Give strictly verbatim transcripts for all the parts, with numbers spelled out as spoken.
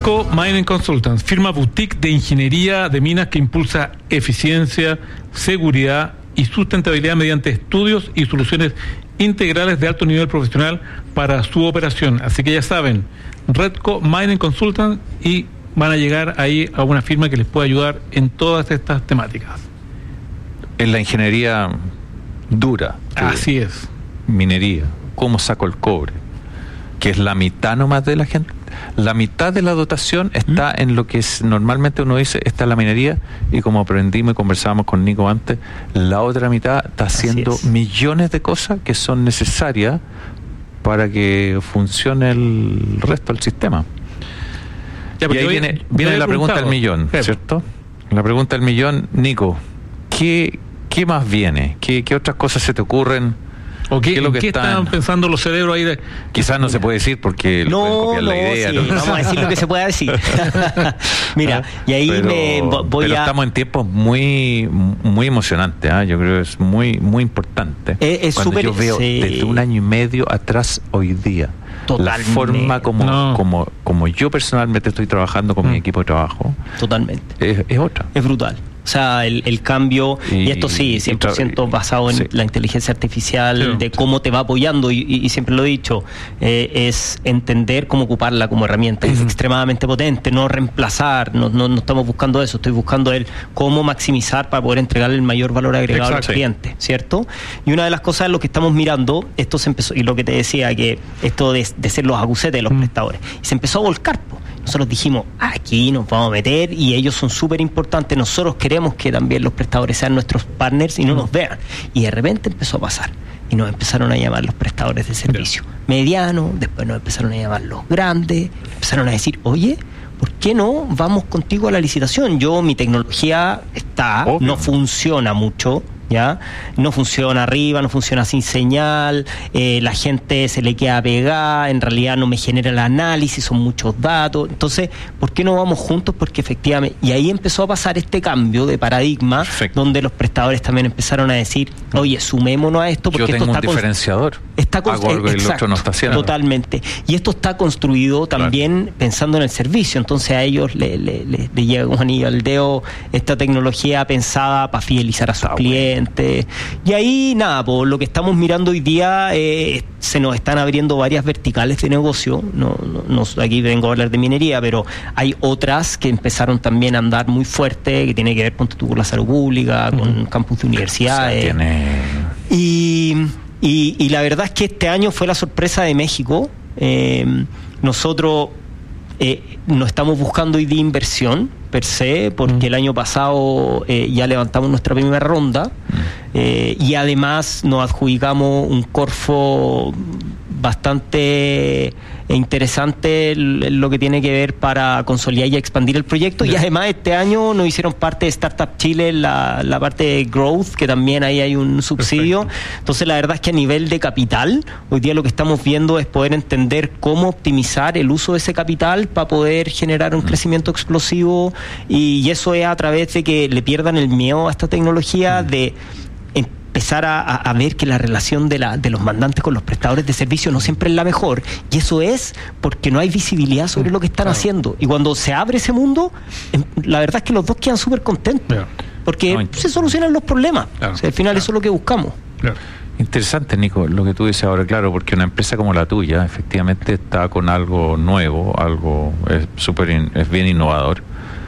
Redco Mining Consultants, firma boutique de ingeniería de minas que impulsa eficiencia, seguridad y sustentabilidad mediante estudios y soluciones integrales de alto nivel profesional para su operación. Así que ya saben, Redco Mining Consultants, y van a llegar ahí a una firma que les puede ayudar en todas estas temáticas. En la ingeniería dura. Así es. Minería. ¿Cómo saco el cobre? Que es la mitad nomás de la gente. La mitad de la dotación está ¿Mm? en lo que es, normalmente uno dice, esta es la minería, y como aprendimos y conversábamos con Nico antes, la otra mitad está haciendo millones de cosas que son necesarias para que funcione el resto del sistema. Ya, y ahí voy, viene, viene la pregunta del millón, Jefe. ¿cierto? La pregunta del millón, Nico, ¿qué, qué más viene? ¿Qué, qué otras cosas se te ocurren? ¿O qué, ¿Qué, es lo que ¿qué están, estaban pensando los cerebros ahí? De... Quizás no se puede decir porque no, pueden copiar no, la idea. Sí, ¿no? Vamos a decir lo que se pueda decir. Mira, y ahí pero, me voy pero a... estamos en tiempos muy muy emocionantes, ¿eh? Yo creo que es muy muy importante. Es, es Cuando super, yo veo sí. desde un año y medio atrás hoy día, Totalmente. la forma como, no. como, como yo personalmente estoy trabajando con mm. mi equipo de trabajo, Totalmente. Es, es otra. Es brutal. O sea, el, el cambio, y, y esto sí, cien por ciento basado en sí. la inteligencia artificial, sí, de cómo sí. te va apoyando, y, y siempre lo he dicho, eh, es entender cómo ocuparla como herramienta. Uh-huh. Es extremadamente potente, no reemplazar, no, no, no estamos buscando eso, estoy buscando el cómo maximizar para poder entregarle el mayor valor agregado Exacto. al cliente, ¿cierto? Y una de las cosas, lo que estamos mirando, esto se empezó, y lo que te decía, que esto de, de ser los agucetes de los uh-huh. prestadores, y se empezó a volcar, po. Nosotros dijimos, aquí nos vamos a meter, y ellos son súper importantes, nosotros queremos que también los prestadores sean nuestros partners y no nos vean. Y de repente empezó a pasar, y nos empezaron a llamar los prestadores de servicio yeah. medianos, después nos empezaron a llamar los grandes, empezaron a decir, oye, ¿por qué no vamos contigo a la licitación? Yo, mi tecnología está, Obvio. no funciona mucho, ¿ya? No funciona arriba, no funciona sin señal, eh, la gente se le queda pegada, en realidad no me genera el análisis, son muchos datos. Entonces, ¿por qué no vamos juntos? Porque efectivamente, y ahí empezó a pasar este cambio de paradigma, Perfecto. donde los prestadores también empezaron a decir, oye, sumémonos a esto, porque Yo tengo esto está un diferenciador. Está con, Hago algo que el otro no está haciendo. Totalmente. Y esto está construido también claro. pensando en el servicio. Entonces a ellos le, le, le, le llega un anillo al dedo esta tecnología pensada para fidelizar a sus ah, clientes. Bueno. Y ahí, nada, por lo que estamos mirando hoy día, eh, se nos están abriendo varias verticales de negocio. No, no, no, aquí vengo a hablar de minería, pero hay otras que empezaron también a andar muy fuerte, que tiene que ver con, con la salud pública, con uh-huh. campus de universidades. O sea, tiene... Y... Y, y la verdad es que este año fue la sorpresa de México. Eh, nosotros eh, no estamos buscando hoy día inversión per se, porque mm. el año pasado eh, ya levantamos nuestra primera ronda mm. eh, y además nos adjudicamos un Corfo bastante interesante, lo que tiene que ver para consolidar y expandir el proyecto. Yeah. Y además este año nos hicieron parte de Startup Chile, la, la parte de Growth, que también ahí hay un subsidio. Perfecto. Entonces la verdad es que a nivel de capital, hoy día lo que estamos viendo es poder entender cómo optimizar el uso de ese capital para poder generar un mm. crecimiento explosivo, y, y eso es a través de que le pierdan el miedo a esta tecnología, mm. de empezar a, a ver que la relación de, la, de los mandantes con los prestadores de servicio no siempre es la mejor, y eso es porque no hay visibilidad sobre lo que están claro. haciendo, y cuando se abre ese mundo, la verdad es que los dos quedan súper contentos, claro. porque no, se solucionan los problemas, claro. o sea, al final claro. eso es lo que buscamos. Claro. Interesante, Nico, lo que tú dices ahora, claro, porque una empresa como la tuya efectivamente está con algo nuevo, algo es súper in, es bien innovador,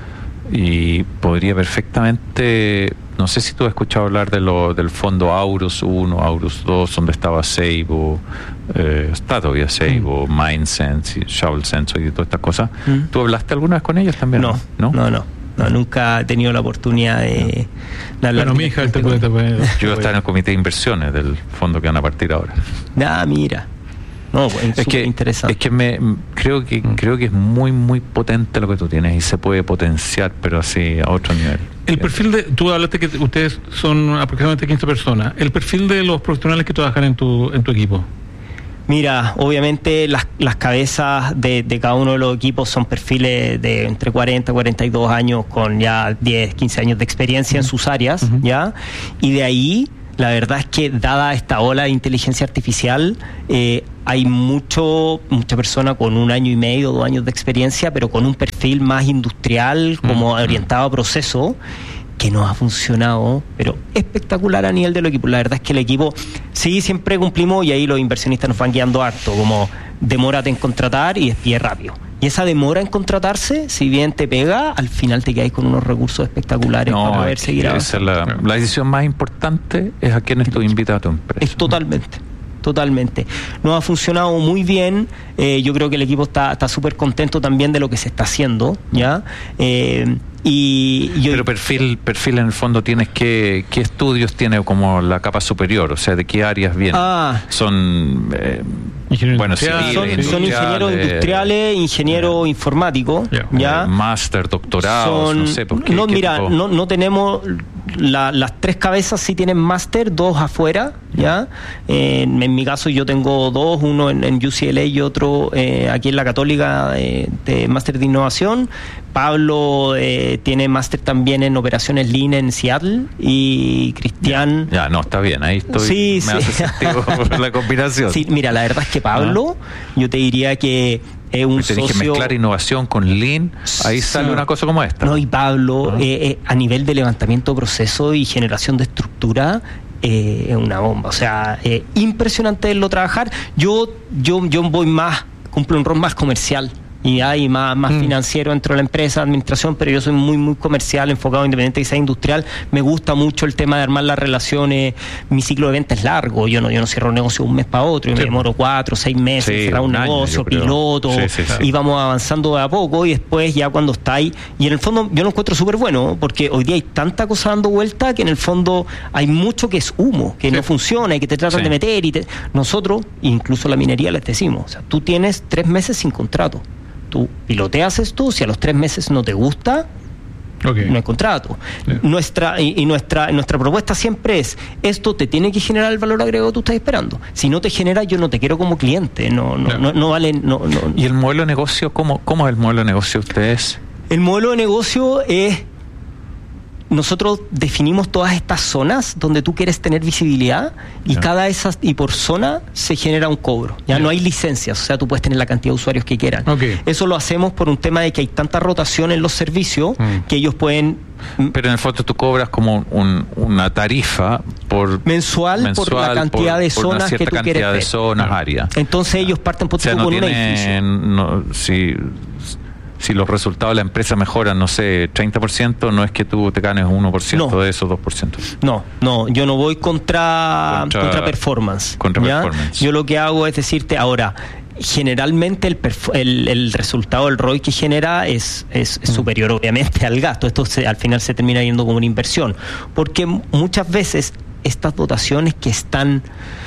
y podría perfectamente, no sé si tú has escuchado hablar de lo, del fondo Aurus uno, Aurus dos, donde estaba Seibo, eh, está todavía Seibo, mm. MindSense, y ShovelSense y todas estas cosas. Mm. ¿Tú hablaste alguna vez con ellos también? No, no, no, no, no nunca he tenido la oportunidad de, de hablar. Bueno, mi hija te puede, te puede, yo estaba en el comité de inversiones del fondo que van a partir ahora. Ah, mira. No, es, es que interesante. Es que me creo que mm. creo que es muy muy potente lo que tú tienes, y se puede potenciar, pero así a otro nivel. El perfil de, tú hablaste que ustedes son aproximadamente quince personas. El perfil de los profesionales que trabajan en tu en tu equipo. Mira, obviamente las, las cabezas de, de cada uno de los equipos son perfiles de entre cuarenta y cuarenta y dos años, con ya diez, quince años de experiencia uh-huh. en sus áreas, uh-huh. ¿ya? Y de ahí, la verdad es que dada esta ola de inteligencia artificial, eh, hay mucho mucha persona con un año y medio, dos años de experiencia, pero con un perfil más industrial, como mm. orientado a proceso, que nos ha funcionado, pero espectacular a nivel del equipo. La verdad es que el equipo, sí, siempre cumplimos, y ahí los inversionistas nos van guiando harto, como demórate en contratar y despide rápido. Y esa demora en contratarse, si bien te pega, al final te quedáis con unos recursos espectaculares no, para poder seguir avanzando. Esa es la, la decisión más importante, es a quienes tú invitas a tu empresa. Es totalmente. Totalmente. Nos ha funcionado muy bien. Eh, yo creo que el equipo está está súper contento también de lo que se está haciendo, ¿ya? Eh, y yo, Pero perfil, perfil en el fondo tienes que, ¿qué estudios tiene como la capa superior? O sea, ¿de qué áreas vienen? Ah, son eh, bueno, civiles, son, son ingenieros industriales, ingenieros yeah. informáticos, yeah. ¿ya? Eh, máster, doctorados, son, no sé por qué. No, ¿qué mira, tipo? no, no tenemos la, las tres cabezas sí tienen máster, dos afuera, ¿ya? Eh, en, en mi caso yo tengo dos, uno en, en U C L A y otro eh, aquí en la Católica eh, de máster de innovación. Pablo eh, tiene máster también en operaciones Lean en Seattle, y Cristian... Ya, no, está bien, ahí estoy, sí, me sí. hace sentido la combinación. Sí, mira, la verdad es que Pablo, ¿ah? yo te diría que es un socio... socio... que mezclar innovación con Lean, ahí sí. sale una cosa como esta. No, y Pablo, ¿ah? eh, eh, a nivel de levantamiento de proceso y generación de estructura, eh, es una bomba. O sea, eh, impresionante verlo trabajar. Yo, yo, yo voy más, cumplo un rol más comercial. Y hay más, más mm. financiero dentro de la empresa, administración, pero yo soy muy muy comercial, enfocado, independiente que sea industrial. Me gusta mucho el tema de armar las relaciones. Mi ciclo de venta es largo, yo no yo no cierro un negocio un mes para otro, yo sí. me demoro cuatro, seis meses sí, en cerrar un, un negocio, año, piloto, sí, sí, sí. y vamos avanzando de a poco, y después ya cuando está ahí, y en el fondo yo lo encuentro súper bueno, porque hoy día hay tanta cosa dando vuelta que en el fondo hay mucho que es humo, que sí. no funciona y que te tratan sí. de meter, y te... nosotros, incluso la minería, les decimos, o sea, tú tienes tres meses sin contrato. Tú piloteas esto, si a los tres meses no te gusta, okay. no hay contrato. Yeah. Nuestra, y, y nuestra, nuestra propuesta siempre es, esto te tiene que generar el valor agregado que tú estás esperando. Si no te genera, yo no te quiero como cliente. No, no, yeah. no, no vale. No, no, ¿Y el modelo de negocio, cómo, cómo es el modelo de negocio de ustedes? El modelo de negocio es, nosotros definimos todas estas zonas donde tú quieres tener visibilidad, y yeah. cada esas, y por zona se genera un cobro. Ya yeah. no hay licencias, o sea, tú puedes tener la cantidad de usuarios que quieran. Okay. Eso lo hacemos por un tema de que hay tanta rotación en los servicios mm. que ellos pueden... Pero en el fondo tú cobras como un, una tarifa por mensual, mensual por la cantidad por, de zonas por que tú quieres ver. De zonas, ah. áreas. Entonces ellos parten por o sea, no con tienen, una no, si Si los resultados de la empresa mejoran, no sé, treinta por ciento, no es que tú te ganes uno por ciento no. de esos dos por ciento. No, no, yo no voy contra, contra, contra performance. Contra ¿ya? performance. Yo lo que hago es decirte, ahora, generalmente el, el, el resultado, el R O I que genera es, es, es superior, obviamente, al gasto. Esto se, al final se termina yendo como una inversión. Porque muchas veces estas dotaciones que están,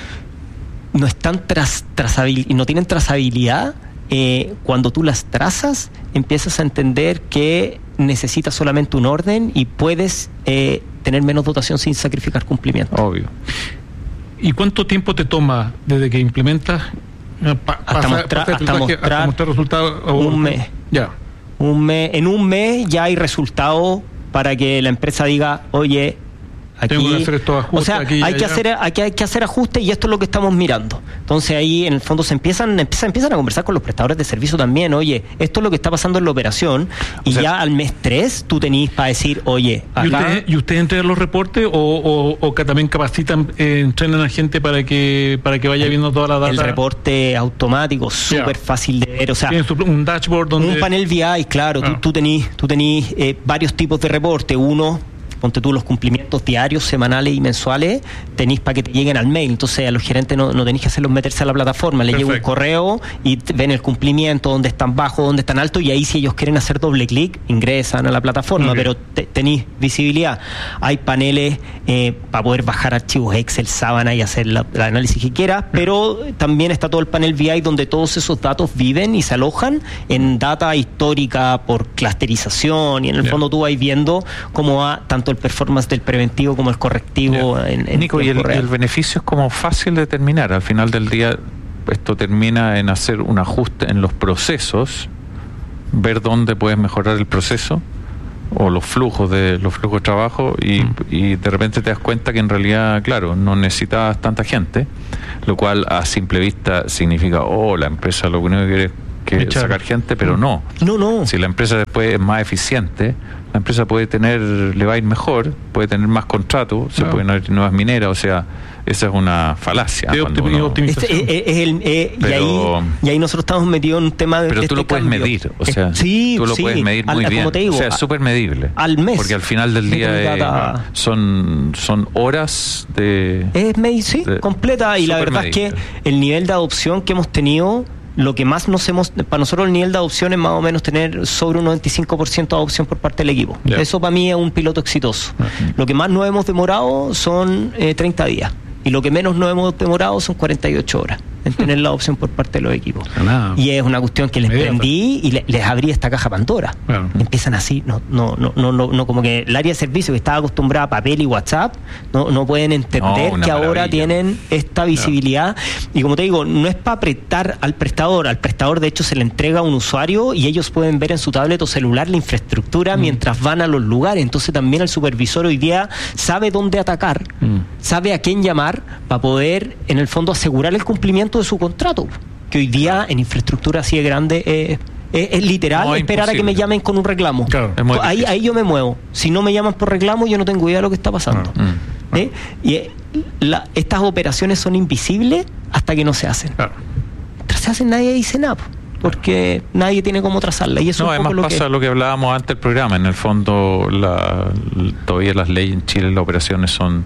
no están tras, trazabil, no tienen trazabilidad, Eh, cuando tú las trazas, empiezas a entender que necesitas solamente un orden y puedes eh, tener menos dotación sin sacrificar cumplimiento. Obvio. ¿Y cuánto tiempo te toma desde que implementas pa, hasta, pasa, mostrar, pasa hasta, mostrar hasta mostrar resultados? Un mes. Ya. Un mes. En un mes ya hay resultados para que la empresa diga, oye, aquí, tengo que hacer estos ajustes, o sea, aquí, hay allá. que hacer, aquí hay que hacer ajustes, y esto es lo que estamos mirando. Entonces ahí en el fondo se empiezan, empiezan, empiezan a conversar con los prestadores de servicio también. Oye, esto es lo que está pasando en la operación, y o sea, ya al mes tres tú tenís para decir, oye, acá... ¿Y ustedes ¿y usted entregan los reportes o, o, o que también capacitan, eh, entrenan a gente para que para que vaya viendo toda la data? El reporte automático, súper yeah. fácil de ver. O sea, ¿tienes un dashboard donde...? Un panel V I, claro. Ah. Tú, tú tenís, tú tenís eh, varios tipos de reporte. Uno... ponte tú los cumplimientos diarios, semanales y mensuales, tenéis para que te lleguen al mail. Entonces a los gerentes no, no tenéis que hacerlos meterse a la plataforma, les llega un correo y ven el cumplimiento, dónde están bajos, dónde están altos, y ahí si ellos quieren hacer doble clic, ingresan a la plataforma, okay. pero te, tenéis visibilidad. Hay paneles eh, para poder bajar archivos Excel, Sábana y hacer la, el análisis que quieras, pero también está todo el panel V I donde todos esos datos viven y se alojan en data histórica por clusterización, y en el yeah. fondo tú vas viendo cómo va tanto el performance del preventivo como el correctivo. Yeah. En, en Nico, y el, el beneficio es como fácil de determinar. Al final del día esto termina en hacer un ajuste en los procesos, ver dónde puedes mejorar el proceso o los flujos de los flujos de trabajo y, mm. y de repente te das cuenta que en realidad, claro, no necesitabas tanta gente, lo cual a simple vista significa, oh, la empresa lo único que quiere es que Echar. sacar gente, pero no. No, no. Si la empresa después es más eficiente, la empresa puede tener, le va a ir mejor, puede tener más contratos, se claro. pueden abrir nuevas mineras, o sea, esa es una falacia. De uno... este, es, es el, eh, pero, y, ahí, y ahí nosotros estamos metidos en un tema de Pero de tú este lo puedes cambio. medir, o sea, es, sí, tú lo sí, puedes medir muy al, bien. Como te digo, o sea, es súper medible. Al mes. Porque al final del día eh, son, son horas de... Es med- sí, de, completa, y la verdad medible. Es que el nivel de adopción que hemos tenido... Lo que más nos hemos, para nosotros el nivel de adopción es más o menos tener sobre un noventa y cinco por ciento de adopción por parte del equipo. Yeah. Eso para mí es un piloto exitoso. Uh-huh. Lo que más nos hemos demorado son eh, treinta días. Y lo que menos nos hemos demorado son cuarenta y ocho horas en tener la adopción por parte de los equipos. Nada. Y es una cuestión que les prendí y le, les abrí esta caja Pandora. Claro. Empiezan así, no, no, no, no, no, no, como que el área de servicio que estaba acostumbrada a papel y WhatsApp, no, no pueden entender no, que ahora maravilla. Tienen esta visibilidad. Claro. Y como te digo, no es para apretar al prestador, al prestador de hecho se le entrega a un usuario y ellos pueden ver en su tablet o celular la infraestructura mm. mientras van a los lugares. Entonces también el supervisor hoy día sabe dónde atacar, mm. sabe a quién llamar para poder en el fondo asegurar el cumplimiento de su contrato, que hoy día en infraestructura así de grande eh, es, es literal no, esperar imposible. A que me llamen con un reclamo. Claro, ahí, ahí yo me muevo. Si no me llaman por reclamo, yo no tengo idea de lo que está pasando. Claro. Mm. ¿Eh? Y eh, la, estas operaciones son invisibles hasta que no se hacen. Claro. Mientras se hacen nadie dice nada, porque claro. nadie tiene cómo trazarla. Y eso no, es un además poco lo pasa que... lo que hablábamos antes del programa. En el fondo, la, todavía las leyes en Chile, las operaciones son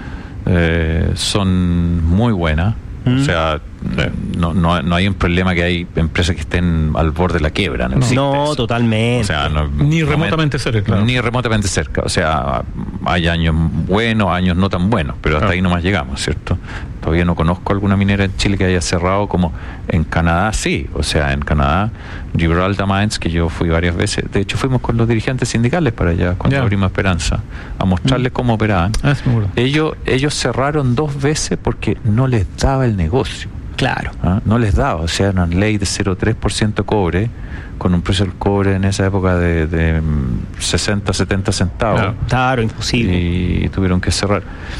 eh, son muy buenas. Mm. O sea, no, no, no hay un problema que hay empresas que estén al borde de la quiebra. No, no totalmente. O sea, no, ni remotamente cerca. Claro. Ni remotamente cerca. O sea, hay años buenos, años no tan buenos, pero hasta claro. ahí nomás llegamos, ¿cierto? Todavía no conozco alguna minera en Chile que haya cerrado como en Canadá, sí. O sea, en Canadá, Gibraltar Mines, que yo fui varias veces. De hecho, fuimos con los dirigentes sindicales para allá, cuando yeah. abrimos Esperanza, a mostrarles mm. cómo operaban. Ah, ellos, ellos cerraron dos veces porque no les daba el negocio. Claro. ¿Ah? No les daba, o sea, una ley de cero coma tres por ciento cobre, con un precio del cobre en esa época de, de sesenta, setenta centavos. Claro, claro, imposible. Y tuvieron que cerrar.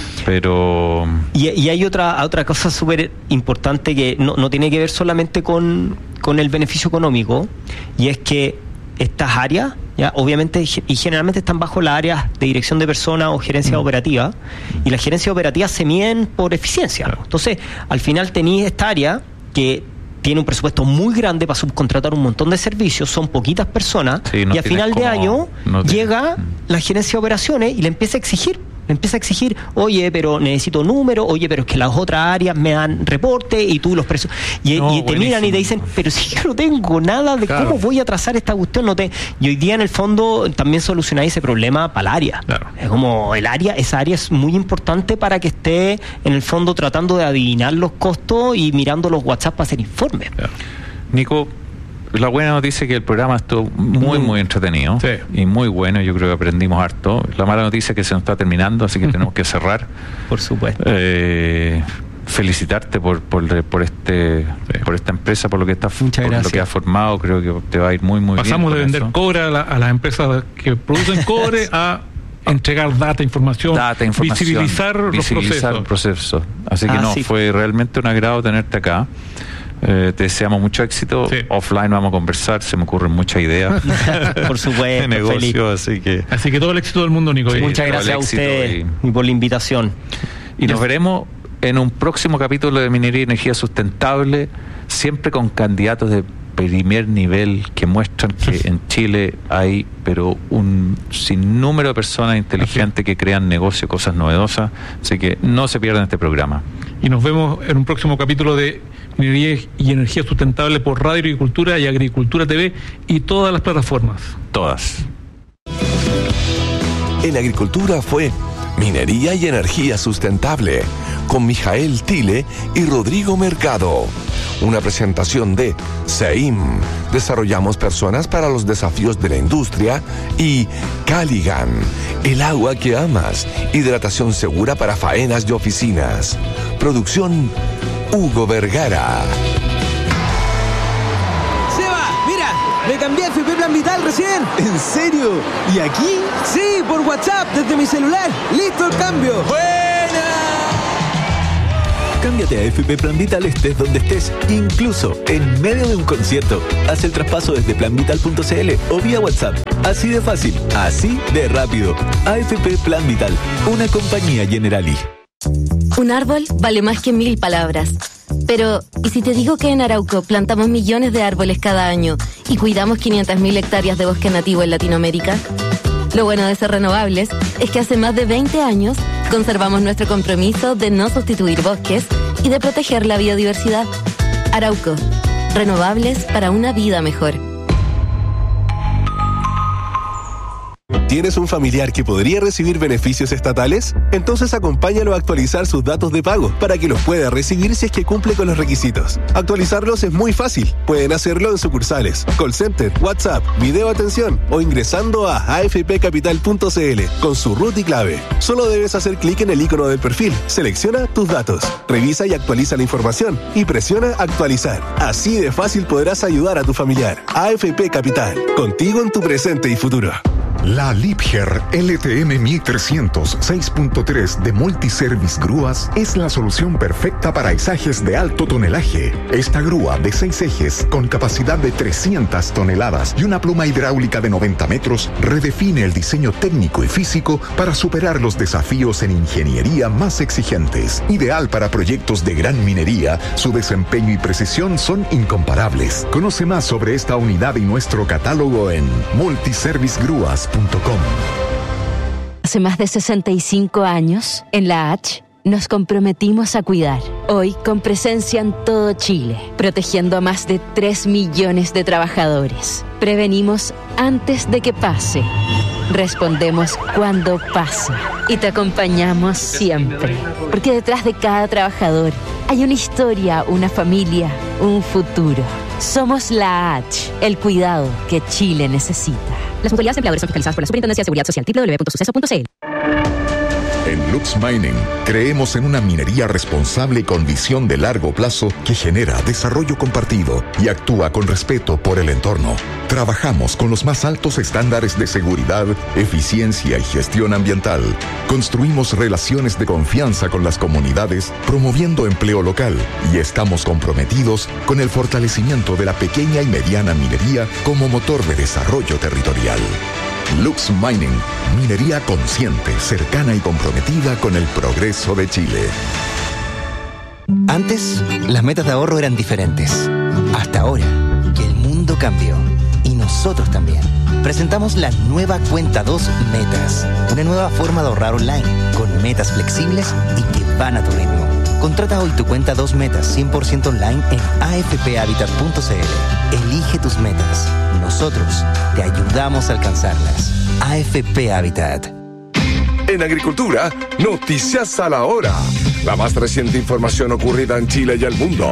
Pero... Y, y hay otra otra cosa súper importante que no, no tiene que ver solamente con, con el beneficio económico, y es que estas áreas, ya obviamente y generalmente están bajo las áreas de dirección de personas o gerencia mm. operativa, y las gerencias operativas se miden por eficiencia. Claro. Entonces, al final tenéis esta área que tiene un presupuesto muy grande para subcontratar un montón de servicios, son poquitas personas, sí, no y a final de año no llega mm. la gerencia de operaciones y le empieza a exigir le empieza a exigir, oye, pero necesito números, oye, pero es que las otras áreas me dan reporte y tú los precios. Y, no, y te miran y te dicen, pero si yo no tengo nada de claro. cómo voy a trazar esta cuestión. No te... Y hoy día, en el fondo, también solucionáis ese problema para el área. Claro. Es como el área, esa área es muy importante para que esté, en el fondo, tratando de adivinar los costos y mirando los WhatsApp para hacer informes. Claro. Nico, la buena noticia es que el programa estuvo muy, muy entretenido sí. y muy bueno. Yo creo que aprendimos harto. La mala noticia es que se nos está terminando, así que tenemos que cerrar. Por supuesto. Eh, felicitarte por por, por este sí. por esta empresa, por lo que está por lo que has formado. Creo que te va a ir muy, muy Pasamos bien. Pasamos de vender eso. cobre a, la, a las empresas que producen cobre a entregar data, información, data, información visibilizar, visibilizar los procesos. Así que ah, no, sí. fue realmente un agrado tenerte acá. Eh, te deseamos mucho éxito. Sí. Offline vamos a conversar, se me ocurren muchas ideas. Por supuesto, de negocio, así que así que todo el éxito del mundo, Nico. Sí, muchas gracias a usted y, y por la invitación. Y nos veremos en un próximo capítulo de Minería y Energía Sustentable, siempre con candidatos de primer nivel que muestran que en Chile hay pero un sinnúmero de personas inteligentes que crean negocio, cosas novedosas, así que no se pierdan este programa. Y nos vemos en un próximo capítulo de Minería y Energía Sustentable por Radio Agricultura y Agricultura T V y todas las plataformas. Todas. En Agricultura fue Minería y Energía Sustentable con Mijael Tile y Rodrigo Mercado. Una presentación de SEIM, Desarrollamos Personas para los Desafíos de la Industria, y Caligan, el agua que amas, hidratación segura para faenas de oficinas. Producción Hugo Vergara. Seba, mira, Me cambié a F P Plan Vital recién. ¿En serio? ¿Y aquí? Sí, por WhatsApp, desde mi celular. ¡Listo el cambio! ¡Buena! Cámbiate a F P Plan Vital estés donde estés, incluso en medio de un concierto. Haz el traspaso desde plan vital punto c l o vía WhatsApp. Así de fácil, así de rápido. A F P Plan Vital, una compañía Generali. Un árbol vale más que mil palabras. Pero, ¿y si te digo que en Arauco plantamos millones de árboles cada año y cuidamos quinientas mil hectáreas de bosque nativo en Latinoamérica? Lo bueno de ser renovables es que hace más de veinte años conservamos nuestro compromiso de no sustituir bosques y de proteger la biodiversidad. Arauco, renovables para una vida mejor. ¿Tienes un familiar que podría recibir beneficios estatales? Entonces acompáñalo a actualizar sus datos de pago para que los pueda recibir si es que cumple con los requisitos. Actualizarlos es muy fácil. Pueden hacerlo en sucursales, call center, WhatsApp, video atención o ingresando a a f p capital punto c l con su root y clave. Solo debes hacer clic en el icono del perfil, selecciona tus datos, revisa y actualiza la información y presiona actualizar. Así de fácil podrás ayudar a tu familiar. A F P Capital, contigo en tu presente y futuro. La Liebherr L T M mil trescientos seis punto tres de Multiservice Grúas es la solución perfecta para izajes de alto tonelaje. Esta grúa de seis ejes con capacidad de trescientas toneladas y una pluma hidráulica de noventa metros redefine el diseño técnico y físico para superar los desafíos en ingeniería más exigentes. Ideal para proyectos de gran minería, su desempeño y precisión son incomparables. Conoce más sobre esta unidad y nuestro catálogo en multiservice grúas punto com. Hace más de sesenta y cinco años, en la H, nos comprometimos a cuidar. Hoy, con presencia en todo Chile, protegiendo a más de tres millones de trabajadores. Prevenimos antes de que pase. Respondemos cuando pasa. Y te acompañamos siempre. Porque detrás de cada trabajador hay una historia, una familia, un futuro. Somos la H, el cuidado que Chile necesita. Las mutualidades de empleadores son fiscalizadas por la Superintendencia de Seguridad Social, doble u doble u doble u punto suceso punto c l. En Lux Mining creemos en una minería responsable con visión de largo plazo que genera desarrollo compartido y actúa con respeto por el entorno. Trabajamos con los más altos estándares de seguridad, eficiencia y gestión ambiental. Construimos relaciones de confianza con las comunidades, promoviendo empleo local, y estamos comprometidos con el fortalecimiento de la pequeña y mediana minería como motor de desarrollo territorial. Lux Mining, minería consciente, cercana y comprometida con el progreso de Chile. Antes, las metas de ahorro eran diferentes. Hasta ahora, que el mundo cambió. Y nosotros también. Presentamos la nueva Cuenta dos Metas. Una nueva forma de ahorrar online, con metas flexibles y que van a tu ritmo. Contrata hoy tu Cuenta dos Metas cien por ciento online en a f p habitat punto c l. Elige tus metas. Nosotros te ayudamos a alcanzarlas. A F P Habitat. En Agricultura, noticias a la hora. La más reciente información ocurrida en Chile y el mundo.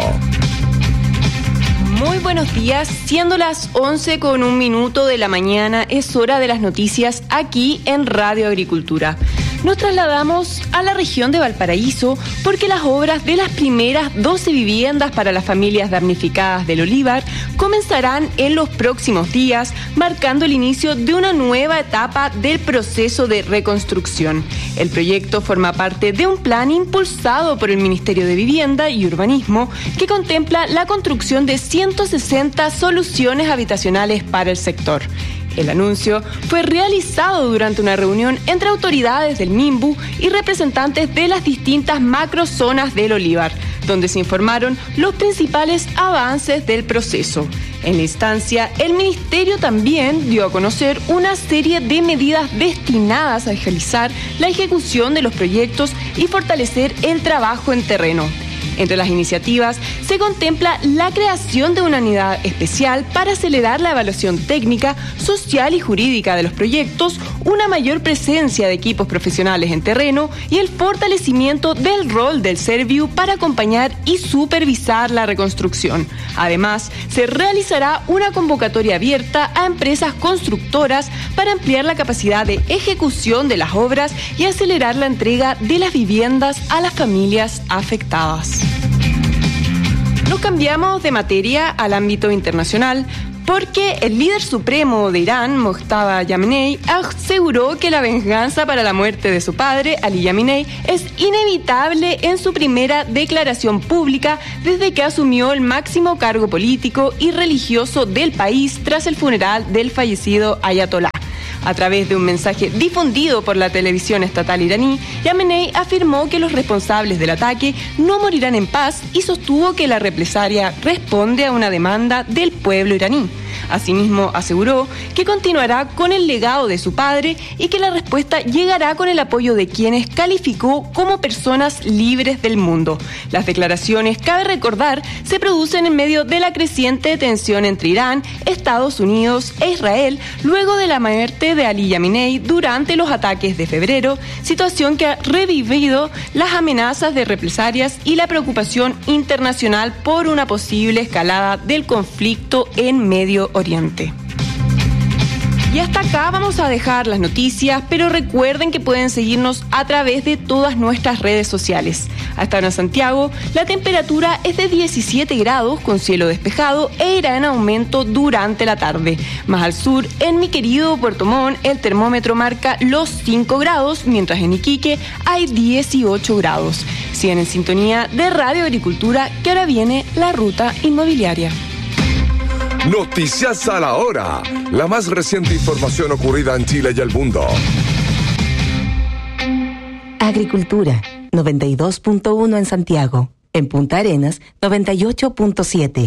Muy buenos días, siendo las once con un minuto de la mañana, es hora de las noticias aquí en Radio Agricultura. Nos trasladamos a la región de Valparaíso porque las obras de las primeras doce viviendas para las familias damnificadas del olivar comenzarán en los próximos días, marcando el inicio de una nueva etapa del proceso de reconstrucción. El proyecto forma parte de un plan impulsado por el Ministerio de Vivienda y Urbanismo que contempla la construcción de ciento sesenta soluciones habitacionales para el sector. El anuncio fue realizado durante una reunión entre autoridades del MIMBU y representantes de las distintas macrozonas del olivar, donde se informaron los principales avances del proceso. En la instancia, el Ministerio también dio a conocer una serie de medidas destinadas a agilizar la ejecución de los proyectos y fortalecer el trabajo en terreno. Entre las iniciativas se contempla la creación de una unidad especial para acelerar la evaluación técnica, social y jurídica de los proyectos, una mayor presencia de equipos profesionales en terreno y el fortalecimiento del rol del Serviu para acompañar y supervisar la reconstrucción. Además, se realizará una convocatoria abierta a empresas constructoras para ampliar la capacidad de ejecución de las obras y acelerar la entrega de las viviendas a las familias afectadas. Nos cambiamos de materia al ámbito internacional porque el líder supremo de Irán, Mojtaba Khamenei, aseguró que la venganza para la muerte de su padre, Ali Khamenei, es inevitable en su primera declaración pública desde que asumió el máximo cargo político y religioso del país tras el funeral del fallecido ayatolá. A través de un mensaje difundido por la televisión estatal iraní, Khamenei afirmó que los responsables del ataque no morirán en paz y sostuvo que la represalia responde a una demanda del pueblo iraní. Asimismo, aseguró que continuará con el legado de su padre y que la respuesta llegará con el apoyo de quienes calificó como personas libres del mundo. Las declaraciones, cabe recordar, se producen en medio de la creciente tensión entre Irán, Estados Unidos e Israel luego de la muerte de Ali Khamenei durante los ataques de febrero, situación que ha revivido las amenazas de represalias y la preocupación internacional por una posible escalada del conflicto en Medio Oriente. Y hasta acá vamos a dejar las noticias, pero recuerden que pueden seguirnos a través de todas nuestras redes sociales. Hasta ahora en Santiago, la temperatura es de diecisiete grados con cielo despejado e irá en aumento durante la tarde. Más al sur, en mi querido Puerto Montt, el termómetro marca los cinco grados, mientras en Iquique hay dieciocho grados. Sigan en sintonía de Radio Agricultura, que ahora viene la ruta inmobiliaria. Noticias a la hora. La más reciente información ocurrida en Chile y el mundo. Agricultura, noventa y dos punto uno en Santiago. En Punta Arenas, noventa y ocho punto siete.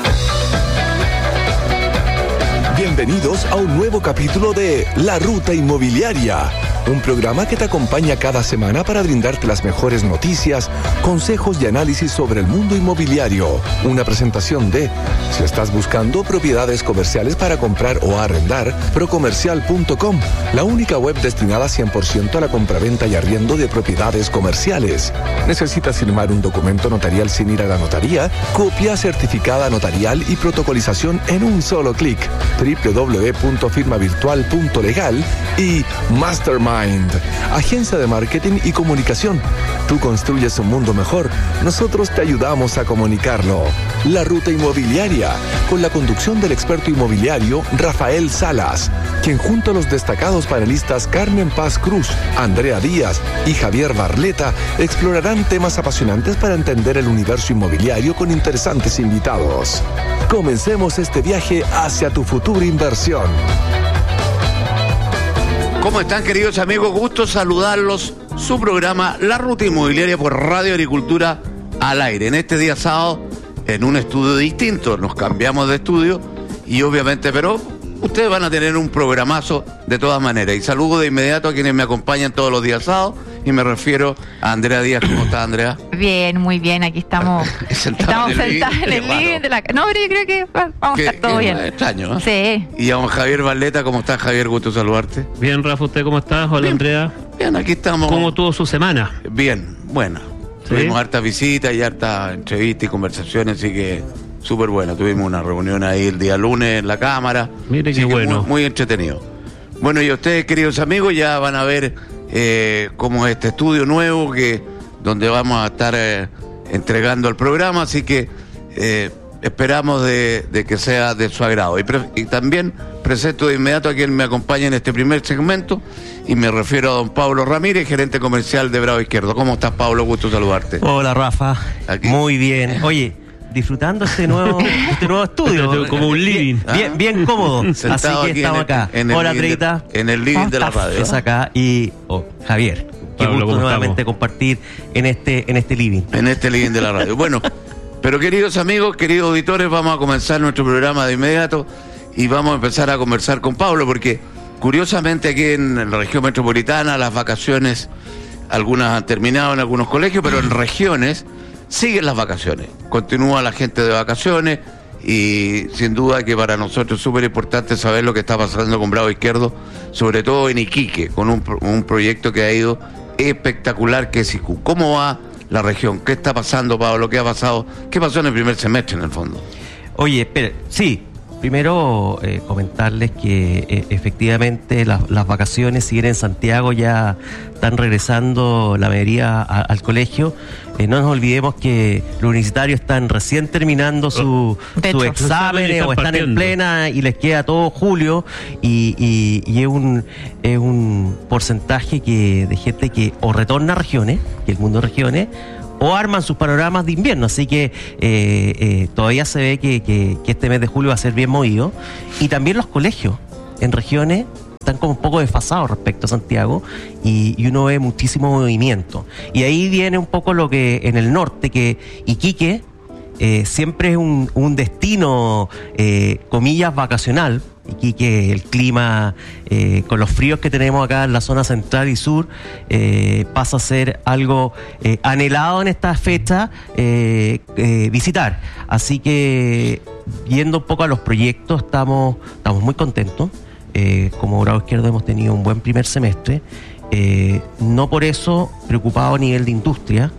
Bienvenidos a un nuevo capítulo de La Ruta Inmobiliaria, un programa que te acompaña cada semana para brindarte las mejores noticias, consejos y análisis sobre el mundo inmobiliario. Una presentación de, si estás buscando propiedades comerciales para comprar o arrendar, procomercial punto com, la única web destinada cien por ciento a la compraventa y arriendo de propiedades comerciales. ¿Necesitas firmar un documento notarial sin ir a la notaría? Copia certificada notarial y protocolización en un solo clic. doble u doble u doble u punto firma virtual punto legal y Mastermind, agencia de marketing y comunicación. Tú construyes un mundo mejor, nosotros te ayudamos a comunicarlo. La Ruta Inmobiliaria, con la conducción del experto inmobiliario Rafael Salas, quien junto a los destacados panelistas Carmen Paz Cruz, Andrea Díaz y Javier Barleta explorarán temas apasionantes para entender el universo inmobiliario con interesantes invitados. Comencemos este viaje hacia tu futura inversión. ¿Cómo están, queridos amigos? Gusto saludarlos. Su programa La Ruta Inmobiliaria por Radio Agricultura al aire. En este día sábado, en un estudio distinto. Nos cambiamos de estudio y obviamente, pero ustedes van a tener un programazo de todas maneras. Y saludo de inmediato a quienes me acompañan todos los días sábados. Y me refiero a Andrea Díaz. ¿Cómo está, Andrea? Bien, muy bien. Aquí estamos sentados estamos sentados en el living de la casa. No, pero yo creo que vamos a estar todo bien. Extraño, ¿eh? Sí. Y a don Javier Barleta. ¿Cómo estás, Javier? Gusto saludarte. Bien, Rafa, ¿usted cómo estás? Hola, bien. Andrea. Bien, aquí estamos. ¿Cómo tuvo su semana? Bien, bueno. ¿Sí? Tuvimos hartas visitas y hartas entrevistas y conversaciones, así que súper bueno. Tuvimos una reunión ahí el día lunes en la Cámara. Mire qué bueno. Muy, muy entretenido. Bueno, y ustedes, queridos amigos, ya van a ver eh, cómo es este estudio nuevo que donde vamos a estar eh, entregando el programa, así que eh, esperamos de, de que sea de su agrado. Y, pre- y también presento de inmediato a quien me acompaña en este primer segmento, y me refiero a don Pablo Ramírez, gerente comercial de Bravo Izquierdo. ¿Cómo estás, Pablo? Gusto saludarte. Hola, Rafa. Aquí. Muy bien. Oye, disfrutando este nuevo este nuevo estudio. Como un living. Bien, bien, bien cómodo. Sentado Así que estamos en el, acá. En el Hola, living Andreita. de, en el living de la radio. Es acá. Y oh, Javier, qué Pablo, gusto nuevamente estamos? compartir en este, en este living. En este living de la radio. Bueno, pero queridos amigos, queridos auditores, vamos a comenzar nuestro programa de inmediato y vamos a empezar a conversar con Pablo, porque curiosamente aquí en la región metropolitana las vacaciones, algunas han terminado en algunos colegios, pero en regiones siguen las vacaciones. Continúa la gente de vacaciones y sin duda que para nosotros es súper importante saber lo que está pasando con Bravo Izquierdo, sobre todo en Iquique, con un, un proyecto que ha ido espectacular, que es I C U. ¿Cómo va la región? ¿Qué está pasando, Pablo? ¿Qué ha pasado? ¿Qué pasó en el primer semestre, en el fondo? Oye, espera, sí, Primero, eh, comentarles que eh, efectivamente la, las vacaciones, si bien en Santiago ya están regresando la mayoría a, al colegio, eh, no nos olvidemos que los universitarios están recién terminando su, sus exámenes o están partiendo. En plena y les queda todo julio y, y, y es, un, es un porcentaje que de gente que o retorna a regiones, que el mundo de regiones, o arman sus panoramas de invierno, así que eh, eh, todavía se ve que, que, que este mes de julio va a ser bien movido. Y también los colegios en regiones están como un poco desfasados respecto a Santiago y, y uno ve muchísimo movimiento. Y ahí viene un poco lo que en el norte, que Iquique eh, siempre es un, un destino, eh, comillas, vacacional. Iquique, el clima, eh, con los fríos que tenemos acá en la zona central y sur, eh, pasa a ser algo eh, anhelado en esta fecha eh, eh, visitar. Así que, yendo un poco a los proyectos, estamos, estamos muy contentos. Eh, como Grado Izquierdo hemos tenido un buen primer semestre. Eh, no por eso preocupado a nivel de industria.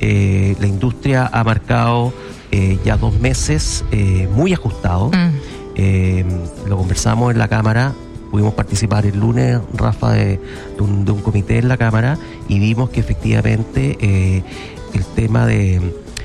Eh, la industria ha marcado eh, ya dos meses eh, muy ajustados. Mm. Eh, lo conversamos en la Cámara, pudimos participar el lunes, Rafa, de, de, un, de un comité en la Cámara y vimos que efectivamente eh, el tema de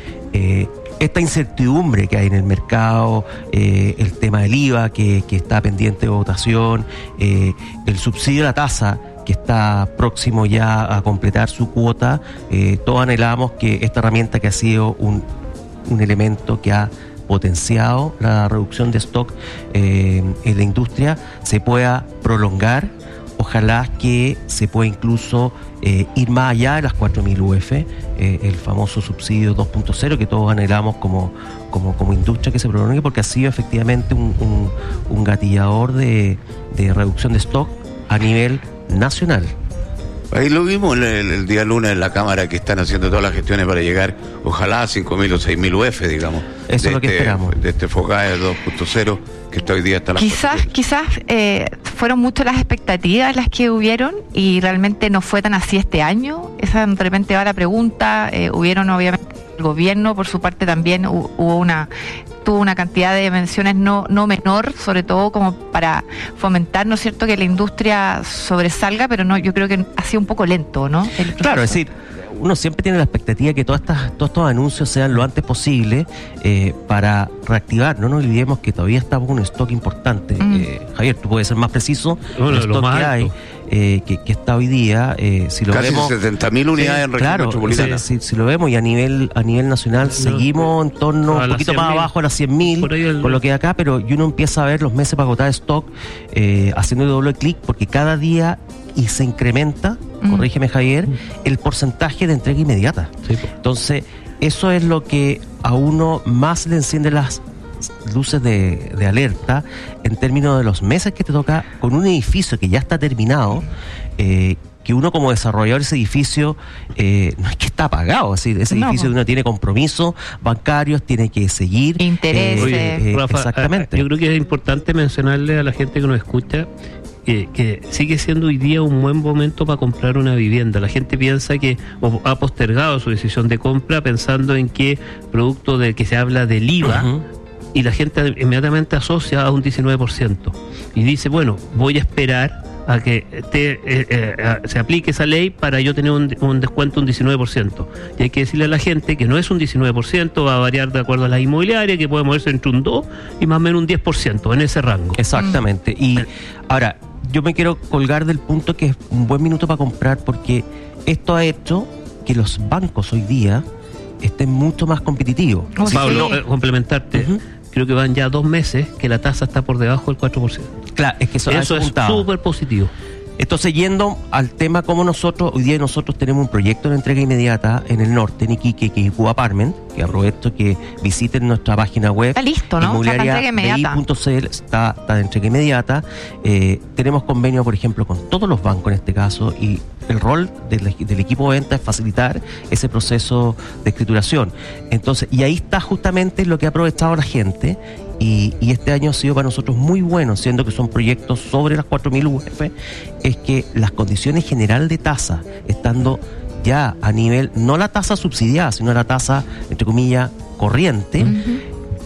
eh, esta incertidumbre que hay en el mercado, eh, el tema del I V A que, que está pendiente de votación, eh, el subsidio a la tasa que está próximo ya a completar su cuota, eh, todos anhelamos que esta herramienta que ha sido un, un elemento que ha potenciado la reducción de stock eh, en la industria se pueda prolongar. Ojalá que se pueda incluso eh, ir más allá de las cuatro mil U F, eh, el famoso subsidio dos punto cero que todos anhelamos como, como, como industria que se prolongue, porque ha sido efectivamente un, un, un gatillador de, de reducción de stock a nivel nacional. Ahí lo vimos el, el día lunes en la Cámara, que están haciendo todas las gestiones para llegar, ojalá, a cinco mil o seis mil U F, digamos. Eso es lo que este, esperamos. De este FOGAE dos punto cero, que está hoy día hasta las Quizás, quizás eh, fueron mucho las expectativas las que hubieron y realmente no fue tan así este año. Esa de repente va la pregunta. Eh, hubieron obviamente el gobierno, por su parte también hubo una... tuvo una cantidad de menciones no, no menor, sobre todo como para fomentar, ¿no es cierto?, que la industria sobresalga, pero no, yo creo que ha sido un poco lento, ¿no? Claro, es decir, uno siempre tiene la expectativa de que todas estas, todos estos anuncios sean lo antes posible eh, para reactivar. No nos olvidemos que todavía estamos con un stock importante. Mm. Eh, Javier, tú puedes ser más preciso. Bueno, el stock que hay, eh, que, que está hoy día, eh, si lo casi vemos, setenta mil unidades sí, en región claro, metropolitana. Si, si, si lo vemos y a nivel a nivel nacional no, seguimos en torno un poquito más abajo a las cien mil, con lo que hay acá, pero y uno empieza a ver los meses para agotar stock, eh, haciendo doble clic, porque cada día y se incrementa, mm. corrígeme Javier, mm. el porcentaje de entrega inmediata. Sí. Entonces, eso es lo que a uno más le enciende las luces de, de alerta en términos de los meses que te toca con un edificio que ya está terminado, eh, que uno como desarrollador de ese edificio eh, no es que está pagado, es decir, ese no, edificio no. uno tiene compromisos bancarios, tiene que seguir intereses. Eh, eh, Rafa, exactamente. Yo creo que es importante mencionarle a la gente que nos escucha que, que sigue siendo hoy día un buen momento para comprar una vivienda. La gente piensa que o ha postergado su decisión de compra pensando en que producto de que se habla del I V A, uh-huh. y la gente inmediatamente asocia a un diecinueve por ciento y dice, bueno, voy a esperar a que te, eh, eh, se aplique esa ley para yo tener un, un descuento un diecinueve por ciento. Y hay que decirle a la gente que no es un diecinueve por ciento, va a variar de acuerdo a la inmobiliaria, que puede moverse entre un dos y más o menos un diez por ciento en ese rango. Exactamente. Y ahora, yo me quiero colgar del punto que es un buen minuto para comprar, porque esto ha hecho que los bancos hoy día estén mucho más competitivos. Oh, sí. Pablo, eh, complementarte. Uh-huh. Creo que van ya dos meses que la tasa está por debajo del cuatro por ciento. Claro, es que eso, eso es súper positivo. Entonces, yendo al tema como nosotros, hoy día nosotros tenemos un proyecto de entrega inmediata en el norte, en Iquique, que es Icu Apartment, que aprovecho que visiten nuestra página web. Está listo, ¿no? Inmobiliaria B I punto C L, está, está de entrega inmediata. Eh, tenemos convenio, por ejemplo, con todos los bancos en este caso, y el rol del, del equipo de venta es facilitar ese proceso de escrituración. Entonces, y ahí está justamente lo que ha aprovechado la gente. Y, y este año ha sido para nosotros muy bueno, siendo que son proyectos sobre las cuatro mil U F, es que las condiciones generales de tasa, estando ya a nivel, no la tasa subsidiada, sino la tasa, entre comillas, corriente, uh-huh.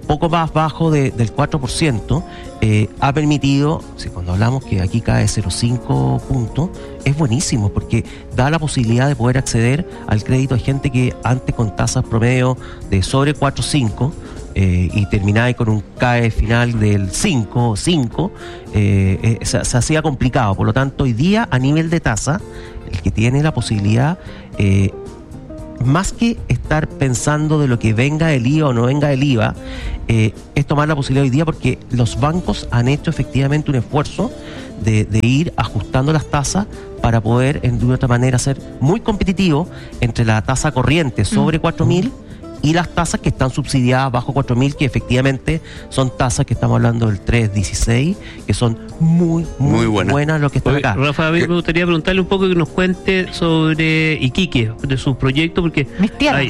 poco más bajo de, del cuatro por ciento, eh, ha permitido, si cuando hablamos que aquí cae cero coma cinco puntos, es buenísimo porque da la posibilidad de poder acceder al crédito a gente que antes con tasas promedio de sobre cuatro coma cinco eh, y terminaba con un C A E final del cinco o cinco, eh, eh, se, se hacía complicado. Por lo tanto, hoy día a nivel de tasa, el que tiene la posibilidad, eh, más que estar pensando de lo que venga el I V A o no venga el I V A, eh, es tomar la posibilidad hoy día porque los bancos han hecho efectivamente un esfuerzo de, de ir ajustando las tasas para poder, en, de otra manera, ser muy competitivo entre la tasa corriente sobre cuatro mil y las tasas que están subsidiadas bajo cuatro mil, que efectivamente son tasas que estamos hablando del tres dieciséis, que son muy, muy, muy buenas. buenas lo que están Oye, acá. Rafa, a mí me gustaría preguntarle un poco que nos cuente sobre Iquique, de sus proyectos, porque mis tierras.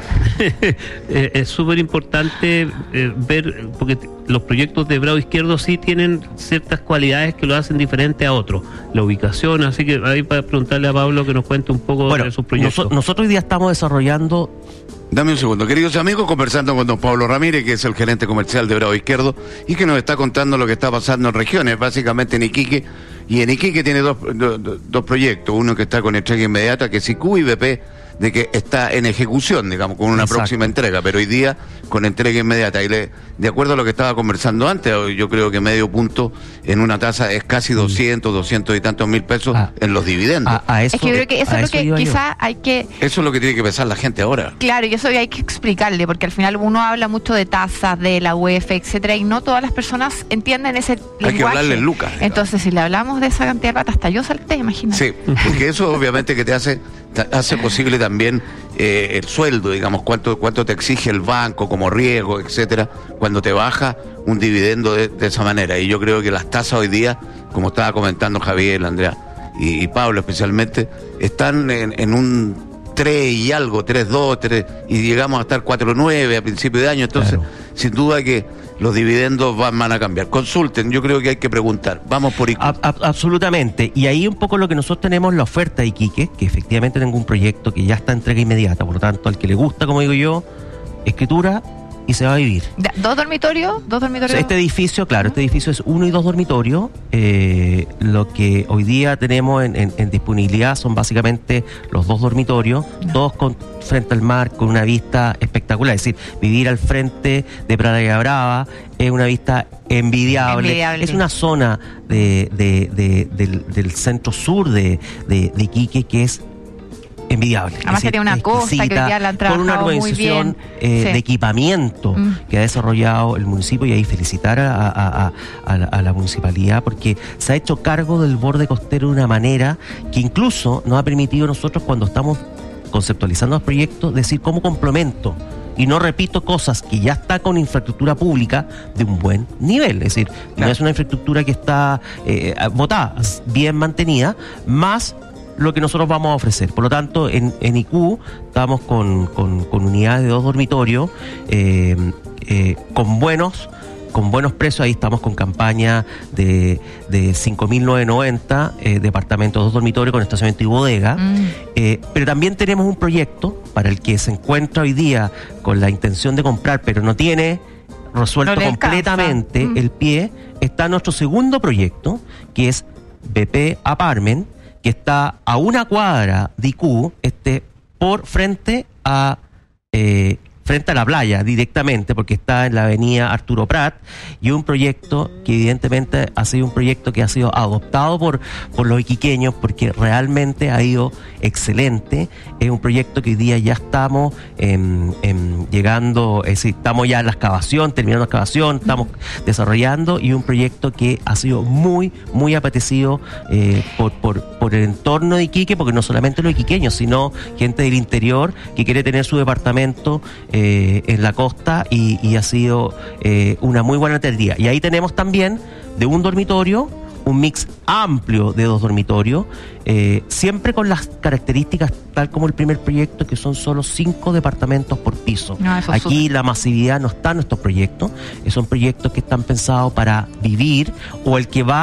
Es súper importante eh, ver, porque los proyectos de Bravo Izquierdo sí tienen ciertas cualidades que lo hacen diferente a otros. La ubicación, así que ahí para preguntarle a Pablo que nos cuente un poco bueno, de sus proyectos. Noso- nosotros hoy día estamos desarrollando... Dame un segundo, queridos amigos, conversando con don Pablo Ramírez, que es el gerente comercial de Bravo Izquierdo, y que nos está contando lo que está pasando en regiones, básicamente en Iquique. Y en Iquique tiene dos, do, do, dos proyectos, uno que está con entrega inmediata, que es I Q, y B P, de que está en ejecución, digamos, con una Exacto. próxima entrega, pero hoy día con entrega inmediata. Y le, de acuerdo a lo que estaba conversando antes, yo creo que medio punto en una tasa es casi doscientos, doscientos y tantos mil pesos ah, en los dividendos. A, a eso, es que yo creo que eso es lo que quizás hay que... Eso es lo que tiene que pensar la gente ahora. Claro, y eso hay que explicarle, porque al final uno habla mucho de tasas, de la U E F, etcétera, y no todas las personas entienden ese lenguaje. Hay que hablarle en lucas. Entonces, si le hablamos de esa cantidad de plata, hasta yo salté, imagínate. Sí, porque eso obviamente que te hace, te hace posible también eh, el sueldo, digamos, cuánto, cuánto te exige el banco como riesgo, etcétera, cuando te baja un dividendo de, de esa manera. Y yo creo que las tasas hoy día, como estaba comentando Javier, Andrea y, y Pablo especialmente, están en, en un tres y algo, tres dos, tres, y llegamos a estar cuatro nueve a principio de año. Entonces, claro, sin duda que los dividendos van, van a cambiar. Consulten, yo creo que hay que preguntar. Vamos por Iquique. A, a, absolutamente. Y ahí un poco lo que nosotros tenemos, la oferta de Iquique, que efectivamente tengo un proyecto que ya está en entrega inmediata. Por lo tanto, al que le gusta, como digo yo, escritura y se va a vivir. ¿Dos dormitorios? ¿Dos dormitorios? Este edificio, claro, este edificio es uno y dos dormitorios. Eh, lo que hoy día tenemos en, en, en disponibilidad son básicamente los dos dormitorios, no. todos con frente al mar, con una vista espectacular. Es decir, vivir al frente de Praia Brava es una vista envidiable. envidiable. Es una zona de, de, de, del, del centro sur de, de, de Iquique que es envidiable. Además sería una costa que hoy día la han trabajado con una organización eh, sí. de equipamiento mm. que ha desarrollado el municipio, y ahí felicitar a, a, a, a, la, a la municipalidad porque se ha hecho cargo del borde costero de una manera que incluso nos ha permitido a nosotros, cuando estamos conceptualizando los proyectos, decir cómo complemento y no repito cosas que ya está con infraestructura pública de un buen nivel. Es decir, claro, no es una infraestructura que está eh, botada, bien mantenida, más lo que nosotros vamos a ofrecer. Por lo tanto, en, en I Q estamos con, con, con unidades de dos dormitorios eh, eh, con buenos con buenos precios. Ahí estamos con campaña de, de cinco mil novecientos noventa, eh, departamentos, dos dormitorios con estacionamiento y bodega. Mm. Eh, pero también tenemos un proyecto para el que se encuentra hoy día con la intención de comprar, pero no tiene resuelto no completamente mm. el pie. Está nuestro segundo proyecto, que es B P Apartment, que está a una cuadra de I Q, este, por frente a eh, frente a la playa directamente, porque está en la avenida Arturo Prat, y un proyecto que evidentemente ha sido un proyecto que ha sido adoptado por, por los iquiqueños, porque realmente ha ido excelente. Es un proyecto que hoy día ya estamos en, en llegando, es decir, estamos ya en la excavación, terminando la excavación, estamos desarrollando, y un proyecto que ha sido muy, muy apetecido eh, por, por, por el entorno de Iquique, porque no solamente los iquiqueños, sino gente del interior que quiere tener su departamento Eh, en la costa, y, y ha sido eh, una muy buena alternativa. Y ahí tenemos también de un dormitorio, un mix amplio de dos dormitorios, eh, siempre con las características tal como el primer proyecto, que son solo cinco departamentos por piso. No, aquí la masividad no está en estos proyectos, son proyectos que están pensados para vivir, o el que va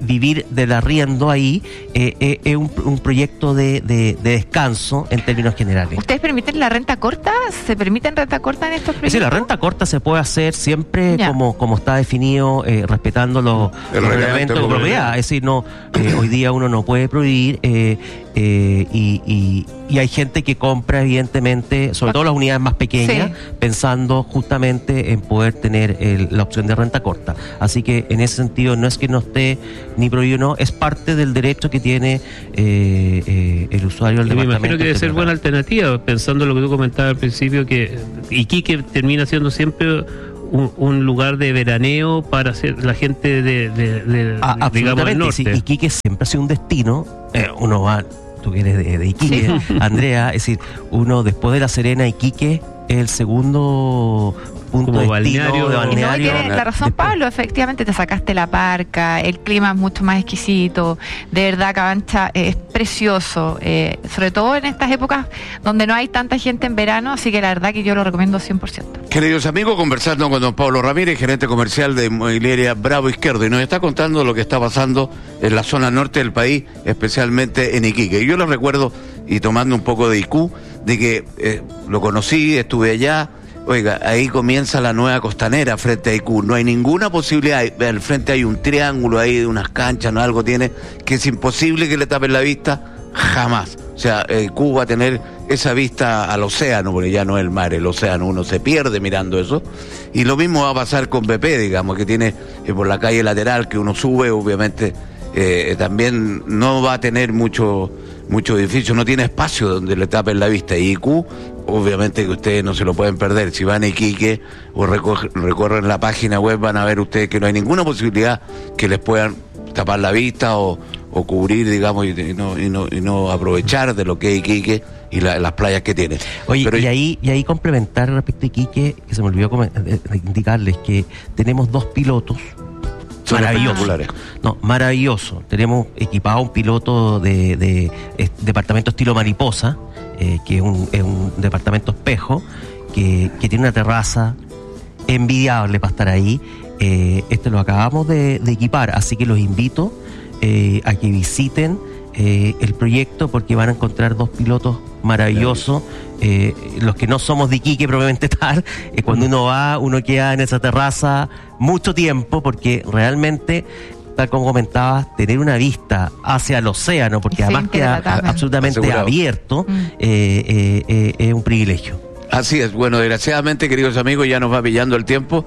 vivir del arriendo ahí eh, eh, es un, un proyecto de, de, de descanso en términos generales. ¿Ustedes permiten la renta corta? ¿Se permiten renta corta en estos proyectos? Sí, la renta corta se puede hacer siempre como, como está definido, eh, respetando los, los reglamentos de propiedad. Es decir, no, eh, hoy día uno no puede prohibir eh, eh, y, y, y hay gente que compra, evidentemente, sobre todo las unidades más pequeñas, sí, pensando justamente en poder tener el, la opción de renta corta. Así que en ese sentido no es que no esté ni prohibido, no, es parte del derecho que tiene eh, eh, el usuario del y departamento. Me imagino que debe ser buena alternativa, pensando en lo que tú comentabas al principio, que Iquique termina siendo siempre un, un lugar de veraneo para hacer la gente de, de, de ah, digamos, del norte. Sí, Iquique siempre ha sido un destino, eh, uno va, tú que eres de, de Iquique, sí, Andrea, es decir, uno después de La Serena, Iquique es el segundo punto como de balneario, de balneario. No, tiene la razón Pablo, efectivamente te sacaste la parca, el clima es mucho más exquisito, de verdad Cabancha eh, es precioso, eh, sobre todo en estas épocas donde no hay tanta gente en verano, así que la verdad que yo lo recomiendo cien por ciento. Queridos amigos, conversando con don Pablo Ramírez, gerente comercial de Inmobiliaria Bravo Izquierdo, y nos está contando lo que está pasando en la zona norte del país, especialmente en Iquique. Yo les recuerdo, y tomando un poco de I Q, de que eh, lo conocí, estuve allá. Oiga, ahí comienza la nueva costanera frente a I Q. No hay ninguna posibilidad. Al frente hay un triángulo ahí de unas canchas, no algo tiene, que es imposible que le tapen la vista, jamás. O sea, I Q va a tener esa vista al océano, porque ya no es el mar, el océano, uno se pierde mirando eso. Y lo mismo va a pasar con B P, digamos, que tiene eh, por la calle lateral que uno sube, obviamente, eh, también no va a tener mucho... mucho edificio, no tiene espacio donde le tapen la vista. Y I Q, obviamente que ustedes no se lo pueden perder. Si van a Iquique o recorren, recorren la página web, van a ver ustedes que no hay ninguna posibilidad que les puedan tapar la vista o, o cubrir, digamos, y, y, no, y, no, y no aprovechar de lo que es Iquique y la, las playas que tiene. Oye, Pero, y ahí y ahí complementar respecto a Iquique, que se me olvidó indicarles que tenemos dos pilotos maravilloso. No, maravilloso. Tenemos equipado un piloto de, de, de departamento estilo mariposa, eh, que es un, es un departamento espejo, que, que tiene una terraza envidiable para estar ahí. Eh, este lo acabamos de, de equipar, así que los invito eh, a que visiten eh, el proyecto, porque van a encontrar dos pilotos maravillosos. Eh, los que no somos de Iquique probablemente tal, eh, cuando uno va, uno queda en esa terraza mucho tiempo, porque realmente, tal como comentabas, tener una vista hacia el océano, porque y además queda absolutamente asegurado, abierto, mm. eh, eh, eh, es un privilegio. Así es. Bueno, desgraciadamente, queridos amigos, ya nos va pillando el tiempo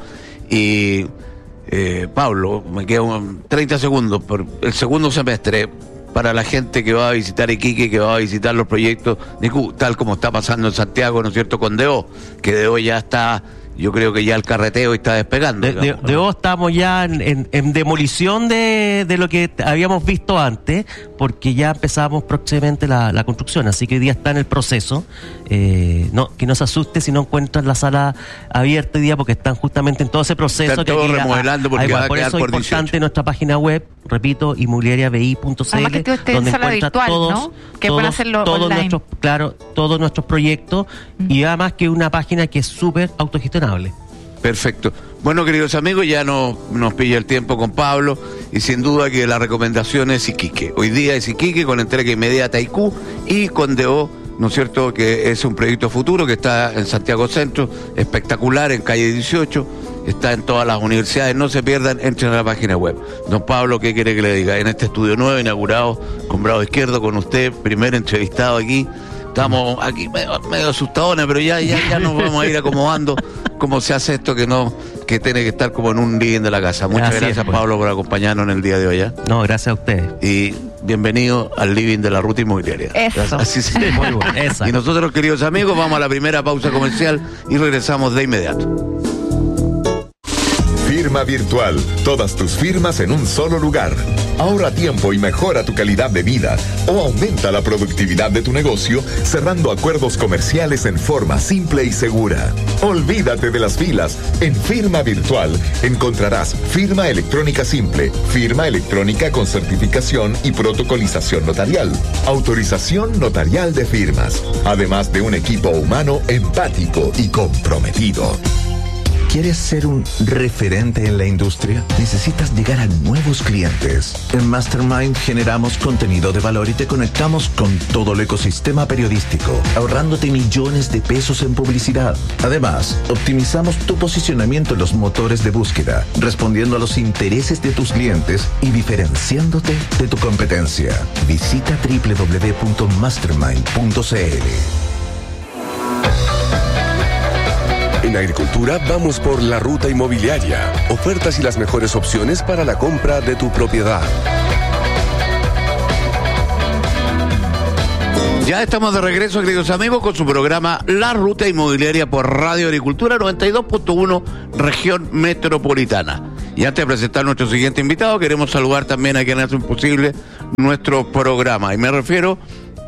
y eh, Pablo, me quedan treinta segundos por el segundo semestre. Para la gente que va a visitar Iquique, que va a visitar los proyectos de I Q, tal como está pasando en Santiago, ¿no es cierto?, con D O, que D O ya está, yo creo que ya el carreteo está despegando. De, de, de O estamos ya en, en, en demolición de, de lo que habíamos visto antes, porque ya empezamos próximamente la, la construcción, así que hoy día está en el proceso. Eh, no, que no se asuste si no encuentran la sala abierta hoy día, porque están justamente en todo ese proceso. Están que todo aquí, remodelando, porque a, va a por quedar eso es por importante dieciocho. Nuestra página web, repito, inmobiliaria b i punto c l, donde sala encuentran virtual, todos, ¿no? Que todos, pueden hacerlo todos online. nuestros, claro, todos nuestros proyectos, mm. y además que una página que es súper autogestionable. Perfecto. Bueno, queridos amigos, ya no, nos pilla el tiempo con Pablo, y sin duda que la recomendación es Iquique. Hoy día es Iquique con entrega inmediata a I Q y con D O, ¿no es cierto?, que es un proyecto futuro que está en Santiago Centro, espectacular, en calle dieciocho, está en todas las universidades, no se pierdan, entren a la página web. Don Pablo, ¿qué quiere que le diga? En este estudio nuevo, inaugurado con Bravo Izquierdo, con usted, primer entrevistado aquí. Estamos aquí medio, medio asustadones, pero ya, ya, ya nos vamos a ir acomodando cómo se hace esto, que no, que tiene que estar como en un living de la casa. Muchas Así gracias, es, pues. Pablo, por acompañarnos en el día de hoy. ¿eh? No, gracias a ustedes. Y bienvenido al living de la ruta inmobiliaria. Eso. Así se Muy bueno, esa. Y nosotros, queridos amigos, vamos a la primera pausa comercial y regresamos de inmediato. Firma virtual. Todas tus firmas en un solo lugar. Ahorra tiempo y mejora tu calidad de vida, o aumenta la productividad de tu negocio cerrando acuerdos comerciales en forma simple y segura. Olvídate de las filas. En Firma Virtual encontrarás firma electrónica simple, firma electrónica con certificación y protocolización notarial, autorización notarial de firmas, además de un equipo humano empático y comprometido. ¿Quieres ser un referente en la industria? ¿Necesitas llegar a nuevos clientes? En Mastermind generamos contenido de valor y te conectamos con todo el ecosistema periodístico, ahorrándote millones de pesos en publicidad. Además, optimizamos tu posicionamiento en los motores de búsqueda, respondiendo a los intereses de tus clientes y diferenciándote de tu competencia. Visita doble u doble u doble u punto mastermind punto c l. En Agricultura vamos por la ruta inmobiliaria. Ofertas y las mejores opciones para la compra de tu propiedad. Ya estamos de regreso, queridos amigos, con su programa La Ruta Inmobiliaria por Radio Agricultura noventa y dos punto uno, región metropolitana. Y antes de presentar a nuestro siguiente invitado, queremos saludar también a quien hace posible nuestro programa. Y me refiero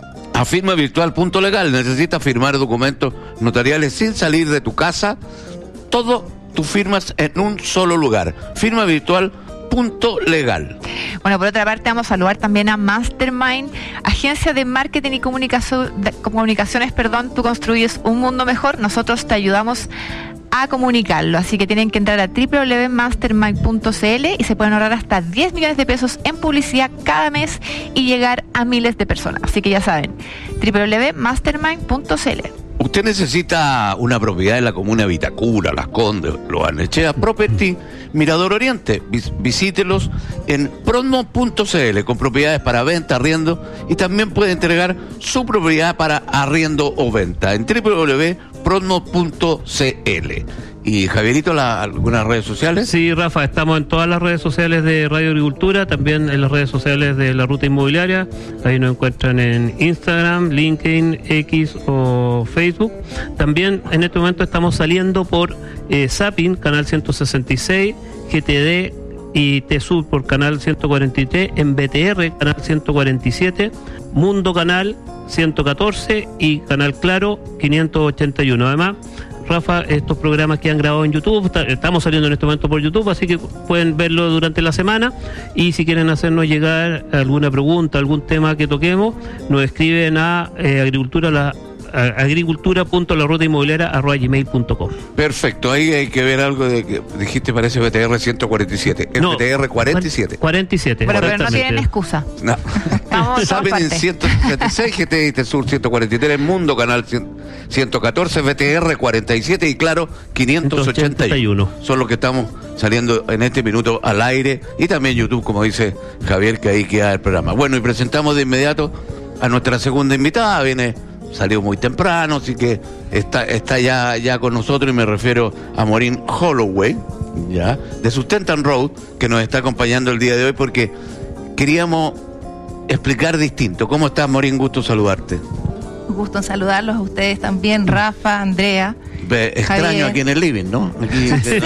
a Firma Virtual Punto Legal. Necesitas firmar documentos notariales sin salir de tu casa. Todo tus firmas en un solo lugar. Firma Virtual Punto Legal. Bueno, por otra parte vamos a saludar también a Mastermind, agencia de marketing y comunicación, de, comunicaciones, perdón. Tú construyes un mundo mejor, nosotros te ayudamos a comunicarlo, así que tienen que entrar a doble u doble u doble u punto mastermind punto c l y se pueden ahorrar hasta diez millones de pesos en publicidad cada mes y llegar a miles de personas, así que ya saben, doble u doble u doble u punto mastermind punto c l. Usted necesita una propiedad en la comuna de Vitacura, Las Condes, Lo Barnechea, Property, Mirador Oriente. Vis- visítelos en prodmo punto c l con propiedades para venta, arriendo, y también puede entregar su propiedad para arriendo o venta en doble u doble u doble u punto prodmo punto c l. Y Javierito, la, ¿algunas redes sociales? Sí, Rafa, estamos en todas las redes sociales de Radio Agricultura, también en las redes sociales de La Ruta Inmobiliaria. Ahí nos encuentran en Instagram, LinkedIn, X o Facebook. También en este momento estamos saliendo por eh, Zapping, canal ciento sesenta y seis, G T D y T-Sud por canal ciento cuarenta y tres, en B T R, canal ciento cuarenta y siete, Mundo Canal ciento catorce y Canal Claro quinientos ochenta y uno. Además, Rafa, estos programas que han grabado en YouTube, estamos saliendo en este momento por YouTube, así que pueden verlo durante la semana, y si quieren hacernos llegar alguna pregunta, algún tema que toquemos, nos escriben a eh, agricultura la agricultura punto la ruta inmobiliaria arroba gmail punto com. Perfecto, ahí hay que ver algo de que dijiste, parece B T R ciento cuarenta y siete. Es no, B T R cuarenta y siete. cuarenta y siete. Bueno, pero no tienen excusa. No. Saben en ciento setenta y seis, G T D y T-Sur ciento cuarenta y tres, Mundo Canal ciento catorce, B T R cuarenta y siete y Claro quinientos ochenta y uno. Son los que estamos saliendo en este minuto al aire, y también YouTube, como dice Javier, que ahí queda el programa. Bueno, y presentamos de inmediato a nuestra segunda invitada. Viene, salió muy temprano, así que está, está ya, ya con nosotros, y me refiero a Maureen Holloway, ya, de Sustentan Road, que nos está acompañando el día de hoy, porque queríamos explicar distinto. ¿Cómo estás, Maureen? Gusto saludarte. Un gusto en saludarlos a ustedes también, Rafa, Andrea. Ve, extraño Javier. Aquí en el living, ¿no? Aquí, sí.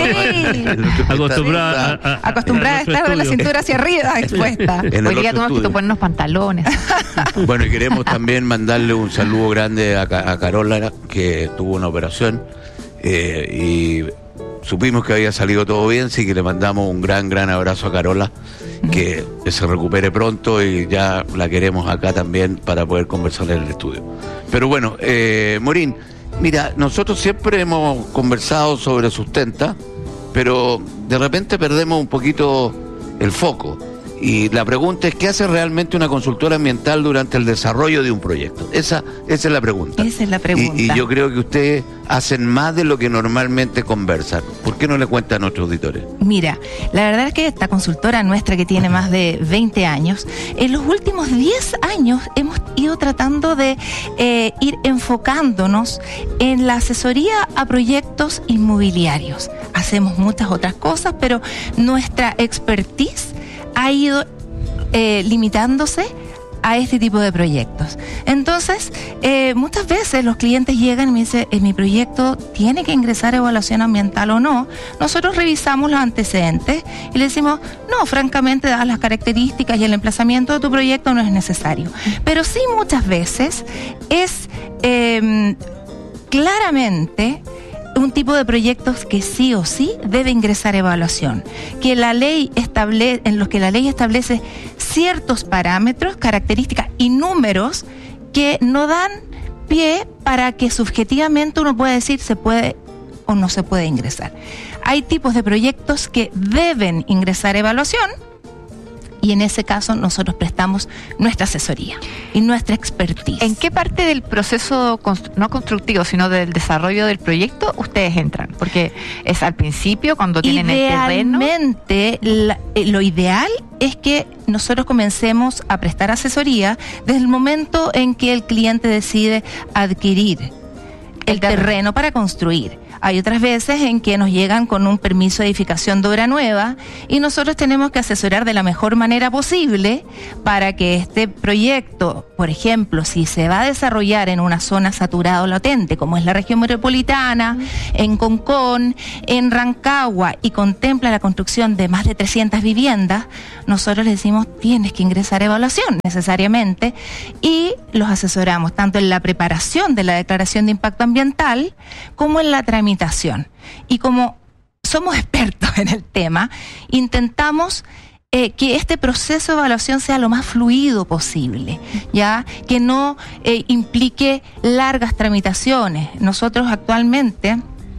Acostumbrada a, acostumbrada a estar con la cintura hacia arriba expuesta. Hoy día tenemos que ponernos pantalones. Bueno, y queremos también mandarle un saludo grande a, a Carola, que tuvo una operación, eh, y supimos que había salido todo bien, así que le mandamos un gran, gran abrazo a Carola, que se recupere pronto, y ya la queremos acá también para poder conversar en el estudio. Pero bueno, eh, Maureen, mira, nosotros siempre hemos conversado sobre Sustenta, pero de repente perdemos un poquito el foco. Y la pregunta es, ¿qué hace realmente una consultora ambiental durante el desarrollo de un proyecto? Esa, esa es la pregunta. Esa es la pregunta. Y, y yo creo que ustedes hacen más de lo que normalmente conversan. ¿Por qué no le cuentan a nuestros auditores? Mira, la verdad es que esta consultora nuestra, que tiene más de veinte años, en los últimos diez años hemos ido tratando de eh, ir enfocándonos en la asesoría a proyectos inmobiliarios. Hacemos muchas otras cosas, pero nuestra expertise ha ido eh, limitándose a este tipo de proyectos. Entonces, eh, muchas veces los clientes llegan y me dicen, ¿en mi proyecto tiene que ingresar evaluación ambiental o no? Nosotros revisamos los antecedentes y le decimos, no, francamente, dadas las características y el emplazamiento de tu proyecto, no es necesario. Pero sí, muchas veces es eh, claramente un tipo de proyectos que sí o sí debe ingresar evaluación, que la ley establece, en los que la ley establece ciertos parámetros, características y números que no dan pie para que subjetivamente uno pueda decir se puede o o no se puede ingresar. Hay tipos de proyectos que deben ingresar a evaluación, y en ese caso nosotros prestamos nuestra asesoría y nuestra expertise. ¿En qué parte del proceso, const- no constructivo, sino del desarrollo del proyecto, ustedes entran? Porque es al principio, cuando tienen el terreno. Idealmente, la- eh, lo ideal es que nosotros comencemos a prestar asesoría desde el momento en que el cliente decide adquirir el terreno para construir. Hay otras veces en que nos llegan con un permiso de edificación de obra nueva y nosotros tenemos que asesorar de la mejor manera posible para que este proyecto, por ejemplo, si se va a desarrollar en una zona saturada o latente, como es la región metropolitana, en Concón, en Rancagua, y contempla la construcción de más de trescientas viviendas, nosotros les decimos, tienes que ingresar a evaluación necesariamente, y los asesoramos tanto en la preparación de la declaración de impacto ambiental como en la tramitación. Y como somos expertos en el tema, intentamos eh, que este proceso de evaluación sea lo más fluido posible, ya que no eh, implique largas tramitaciones. Nosotros actualmente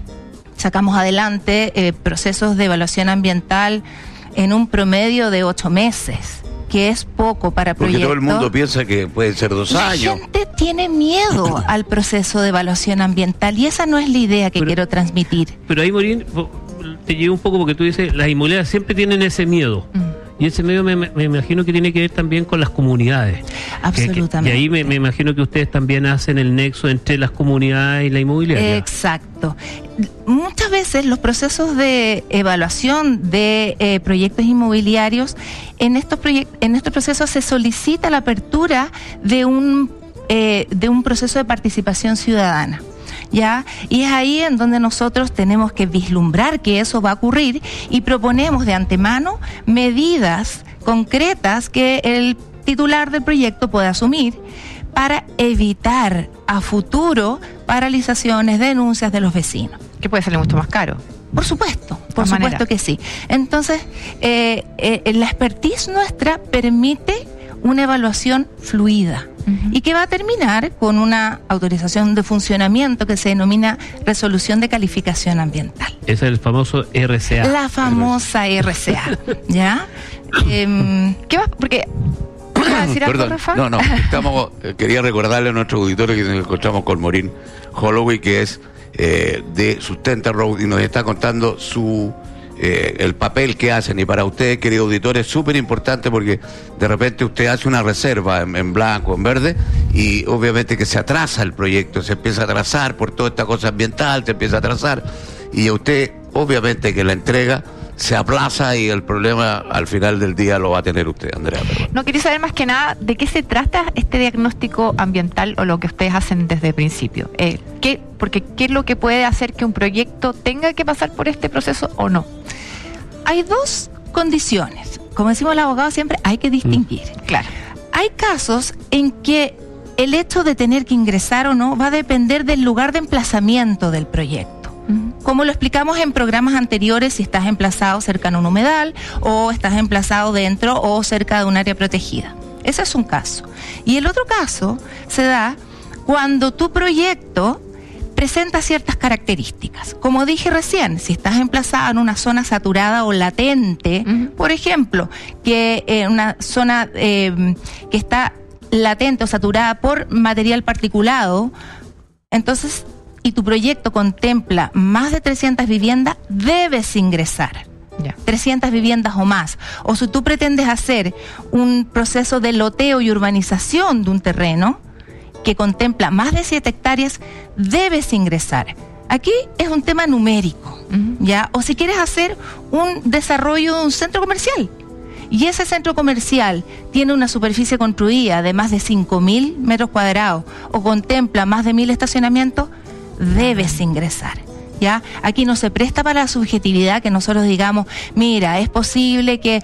sacamos adelante eh, procesos de evaluación ambiental en un promedio de ocho meses, que es poco para Porque proyectos. todo el mundo piensa que puede ser dos La años. gente tiene miedo al proceso de evaluación ambiental y esa no es la idea que Pero- quiero transmitir. Pero ahí, Morín, vo- te llevo un poco porque tú dices, las inmobiliarias siempre tienen ese miedo. Y ese miedo me, me imagino que tiene que ver también con las comunidades. Absolutamente. Que- que- y ahí me, me imagino que ustedes también hacen el nexo entre las comunidades y la inmobiliaria. Exacto. Muchas veces los procesos de evaluación de eh, proyectos inmobiliarios, en estos proyec- en estos procesos se solicita la apertura de un eh, de un proceso de participación ciudadana. ¿Ya? Y es ahí en donde nosotros tenemos que vislumbrar que eso va a ocurrir y proponemos de antemano medidas concretas que el titular del proyecto pueda asumir para evitar a futuro paralizaciones, denuncias de los vecinos. Que puede salir mucho más caro. Por supuesto, por todas supuesto maneras. que sí. Entonces, eh, eh, la expertise nuestra permite una evaluación fluida y que va a terminar con una autorización de funcionamiento que se denomina resolución de calificación ambiental. Ese es el famoso R C A. La famosa R C A, ¿ya? Em, ¿Qué más? Porque ¿vas a decir algo, Perdón, Rafa? no, no, estamos, eh, quería recordarle a nuestros auditores que nos encontramos con Morín Holloway, que es eh, de Sustenta Road, y nos está contando su eh, el papel que hacen. Y para usted, querido auditor, es súper importante porque de repente usted hace una reserva en, en blanco, en verde, y obviamente que se atrasa el proyecto, se empieza a atrasar por toda esta cosa ambiental, se empieza a atrasar, y a usted, obviamente que la entrega se aplaza y el problema al final del día lo va a tener usted, Andrea. Perdón. No, quería saber más que nada de qué se trata este diagnóstico ambiental o lo que ustedes hacen desde el principio. Eh, ¿qué, porque ¿qué es lo que puede hacer que un proyecto tenga que pasar por este proceso o no? Hay dos condiciones. Como decimos los abogados siempre, hay que distinguir. Claro. Hay casos en que el hecho de tener que ingresar o no va a depender del lugar de emplazamiento del proyecto. Como lo explicamos en programas anteriores, si estás emplazado cerca a un humedal o estás emplazado dentro o cerca de un área protegida. Ese es un caso. Y el otro caso se da cuando tu proyecto presenta ciertas características. Como dije recién, si estás emplazado en una zona saturada o latente, uh-huh. por ejemplo, que en eh, una zona eh, que está latente o saturada por material particulado, entonces, y tu proyecto contempla más de trescientas viviendas, debes ingresar. Yeah. trescientas viviendas o más. O si tú pretendes hacer un proceso de loteo y urbanización de un terreno que contempla más de siete hectáreas, debes ingresar. Aquí es un tema numérico, uh-huh. ¿ya? O si quieres hacer un desarrollo de un centro comercial y ese centro comercial tiene una superficie construida de más de cinco mil metros cuadrados o contempla más de mil estacionamientos, debes ingresar. ¿Ya? Aquí no se presta para la subjetividad que nosotros digamos, mira, es posible que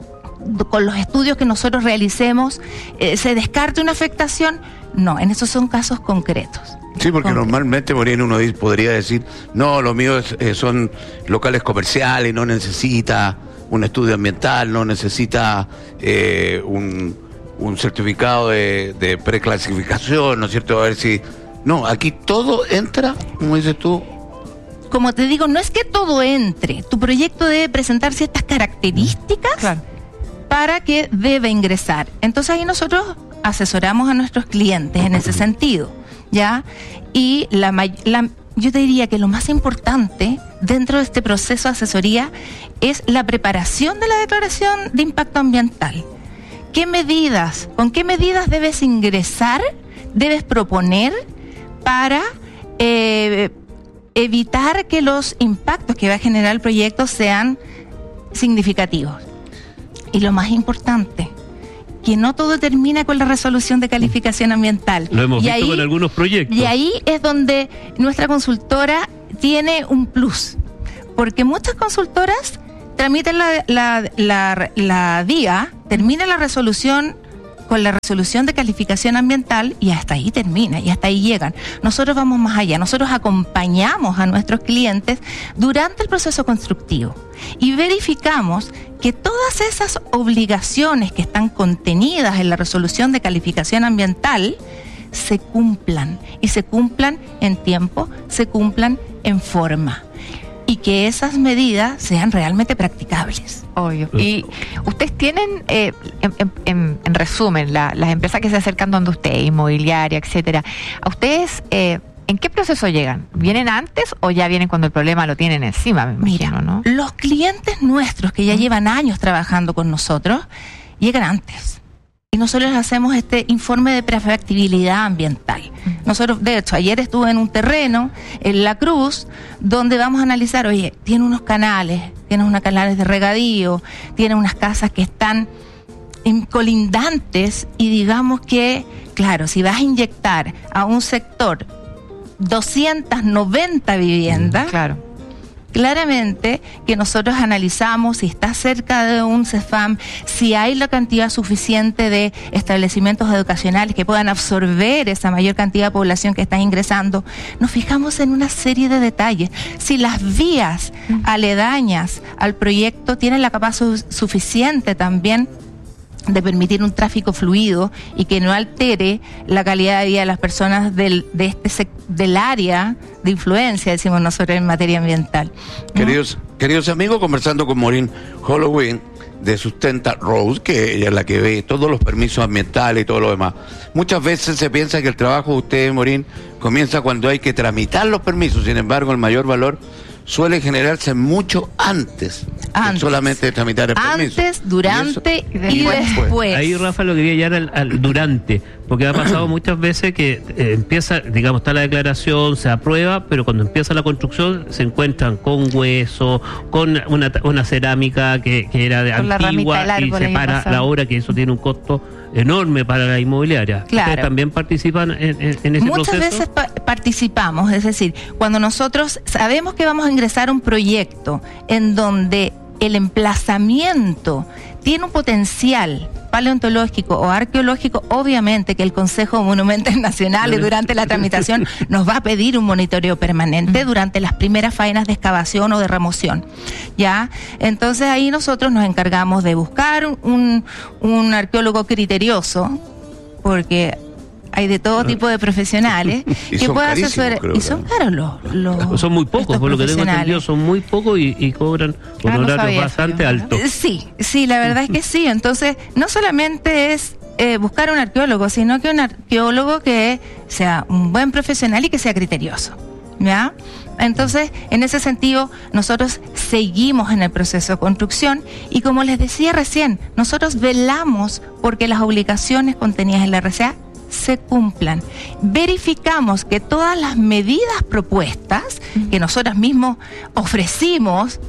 con los estudios que nosotros realicemos eh, se descarte una afectación. No, en esos son casos concretos. Sí, porque concretos. Normalmente Moreno uno podría decir, no, lo mío es, eh, son locales comerciales, no necesita un estudio ambiental, no necesita eh, un, un certificado de, de preclasificación, ¿no es cierto? A ver si... No, aquí todo entra, como dices tú, como te digo, no es que todo entre. Tu proyecto debe presentar ciertas características claro. para que debe ingresar. Entonces ahí nosotros asesoramos a nuestros clientes en ese sentido, ¿ya? Y la, la yo te diría que lo más importante dentro de este proceso de asesoría es la preparación de la declaración de impacto ambiental. ¿Qué medidas, con qué medidas debes ingresar, debes proponer para eh, evitar que los impactos que va a generar el proyecto sean significativos? Y lo más importante, que no todo termina con la resolución de calificación ambiental. Lo hemos y visto ahí, con algunos proyectos. Y ahí es donde nuestra consultora tiene un plus, porque muchas consultoras tramitan la, la, la, la D I A, termina la resolución con la resolución de calificación ambiental y hasta ahí termina, y hasta ahí llegan. Nosotros vamos más allá, nosotros acompañamos a nuestros clientes durante el proceso constructivo y verificamos que todas esas obligaciones que están contenidas en la resolución de calificación ambiental se cumplan, y se cumplan en tiempo, se cumplan en forma, y que esas medidas sean realmente practicables. Obvio. Y ustedes tienen, eh, en, en, en resumen, la, las empresas que se acercan donde usted, inmobiliaria, etcétera, ¿a ustedes eh, en qué proceso llegan? ¿Vienen antes o ya vienen cuando el problema lo tienen encima? Me imagino, Mira, ¿no? Los clientes nuestros que ya llevan años trabajando con nosotros llegan antes. Y nosotros hacemos este informe de prefactibilidad ambiental. Nosotros, de hecho, ayer estuve en un terreno, en La Cruz, donde vamos a analizar, oye, tiene unos canales, tiene unos canales de regadío, tiene unas casas que están colindantes, y digamos que, claro, si vas a inyectar a un sector doscientas noventa viviendas, claro. Claramente que nosotros analizamos si está cerca de un CEFAM, si hay la cantidad suficiente de establecimientos educacionales que puedan absorber esa mayor cantidad de población que está ingresando. Nos fijamos en una serie de detalles. Si las vías aledañas al proyecto tienen la capacidad suficiente también de permitir un tráfico fluido y que no altere la calidad de vida de las personas del, de este del área de influencia, decimos nosotros, en materia ambiental. Queridos, ¿no? queridos amigos, conversando con Maureen Holloway de Sustenta Rose, que ella es la que ve todos los permisos ambientales y todo lo demás. Muchas veces se piensa que el trabajo de ustedes, Maureen, comienza cuando hay que tramitar los permisos. Sin embargo, el mayor valor suele generarse mucho antes, antes. solamente tramitar el permiso. Antes, durante y, y después. Ahí, Rafa, lo quería llevar al, al durante, porque ha pasado muchas veces que eh, empieza, digamos, está la declaración, se aprueba, pero cuando empieza la construcción se encuentran con hueso, con una, una cerámica que, que era de con antigua y se para la obra, que eso tiene un costo enorme para la inmobiliaria. Claro. ¿Ustedes también participan en, en, en ese Muchas proceso? Muchas veces pa participamos, es decir, cuando nosotros sabemos que vamos a ingresar a un proyecto en donde el emplazamiento tiene un potencial paleontológico o arqueológico, obviamente que el Consejo de Monumentos Nacionales durante la tramitación nos va a pedir un monitoreo permanente durante las primeras faenas de excavación o de remoción, ¿ya? Entonces ahí nosotros nos encargamos de buscar un, un arqueólogo criterioso, porque hay de todo tipo de profesionales que puedan asesorar, y son caros los, los son muy pocos, por lo que tengo entendido, son muy pocos y, y cobran honorarios ah, no bastante altos. Sí, sí, la verdad es que sí. Entonces, no solamente es eh, buscar un arqueólogo, sino que un arqueólogo que sea un buen profesional y que sea criterioso, ¿ya? Entonces, en ese sentido, nosotros seguimos en el proceso de construcción y, como les decía recién, nosotros velamos porque las obligaciones contenidas en la R C A se cumplan. Verificamos que todas las medidas propuestas que nosotros mismos ofrecimos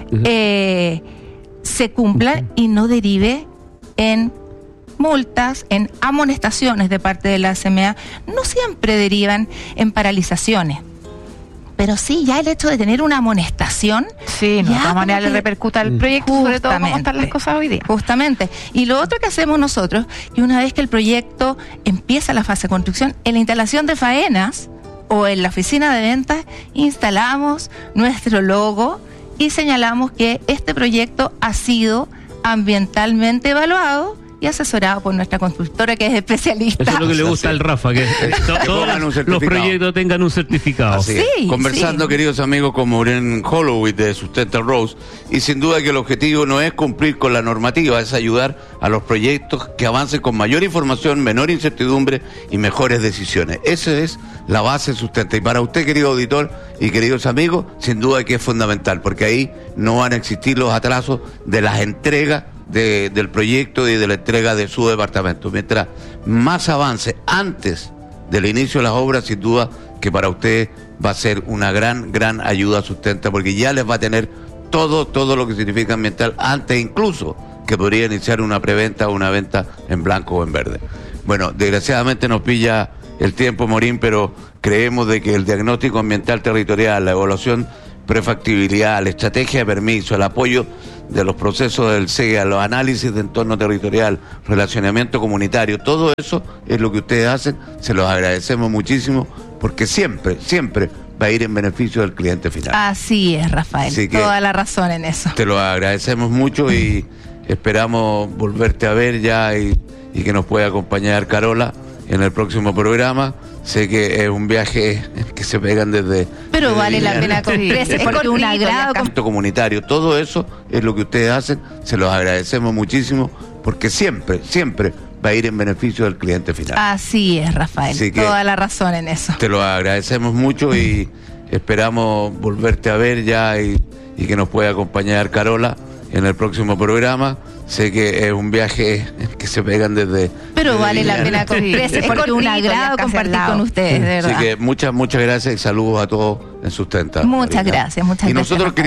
eh, se cumplan y no derive en multas, en amonestaciones de parte de la A C M A. No siempre derivan en paralizaciones, pero sí, ya el hecho de tener una amonestación, sí, no, de todas maneras le repercuta al proyecto, sobre todo cómo están las cosas hoy día. Justamente. Y lo otro que hacemos nosotros, que una vez que el proyecto empieza la fase de construcción, en la instalación de faenas o en la oficina de ventas, instalamos nuestro logo y señalamos que este proyecto ha sido ambientalmente evaluado y asesorado por nuestra consultora que es especialista. Eso es lo que le gusta al Rafa, que to- todos los proyectos tengan un certificado. Así es. Sí, Conversando, sí. queridos amigos, con Maureen Holloway de Sustenta Rose, y sin duda que el objetivo no es cumplir con la normativa, es ayudar a los proyectos que avancen con mayor información, menor incertidumbre y mejores decisiones. Esa es la base de Sustenta. Y para usted, querido auditor y queridos amigos, sin duda que es fundamental, porque ahí no van a existir los atrasos de las entregas de, del proyecto y de la entrega de su departamento. Mientras más avance antes del inicio de las obras, sin duda que para usted va a ser una gran, gran ayuda Sustenta, porque ya les va a tener todo, todo lo que significa ambiental, antes incluso que podría iniciar una preventa o una venta en blanco o en verde. Bueno, desgraciadamente nos pilla el tiempo, Morín, pero creemos de que el diagnóstico ambiental territorial, la evaluación prefactibilidad, la estrategia de permiso, el apoyo de los procesos del S E A, los análisis de entorno territorial, relacionamiento comunitario, todo eso es lo que ustedes hacen, se los agradecemos muchísimo, porque siempre, siempre va a ir en beneficio del cliente final. Así es, Rafael, Así que toda la razón en eso. te lo agradecemos mucho y esperamos volverte a ver ya y, y que nos pueda acompañar Carola en el próximo programa. Sé que es un viaje que se pegan desde... Pero desde vale la Viña. pena comprarse porque un agrado. Acto comunitario, todo eso es lo que ustedes hacen, se los agradecemos muchísimo, porque siempre, siempre va a ir en beneficio del cliente final. Así es, Rafael, Así que toda la razón en eso. te lo agradecemos mucho y esperamos volverte a ver ya y, y que nos pueda acompañar Carola en el próximo programa. Sé que es un viaje que se pegan desde... Pero desde vale la Viña. pena comprarse porque un agrado compartir con ustedes, de verdad. Así que muchas, muchas gracias y saludos a todos en Sustenta. Muchas Marina. gracias, muchas y gracias, nosotros Rafael.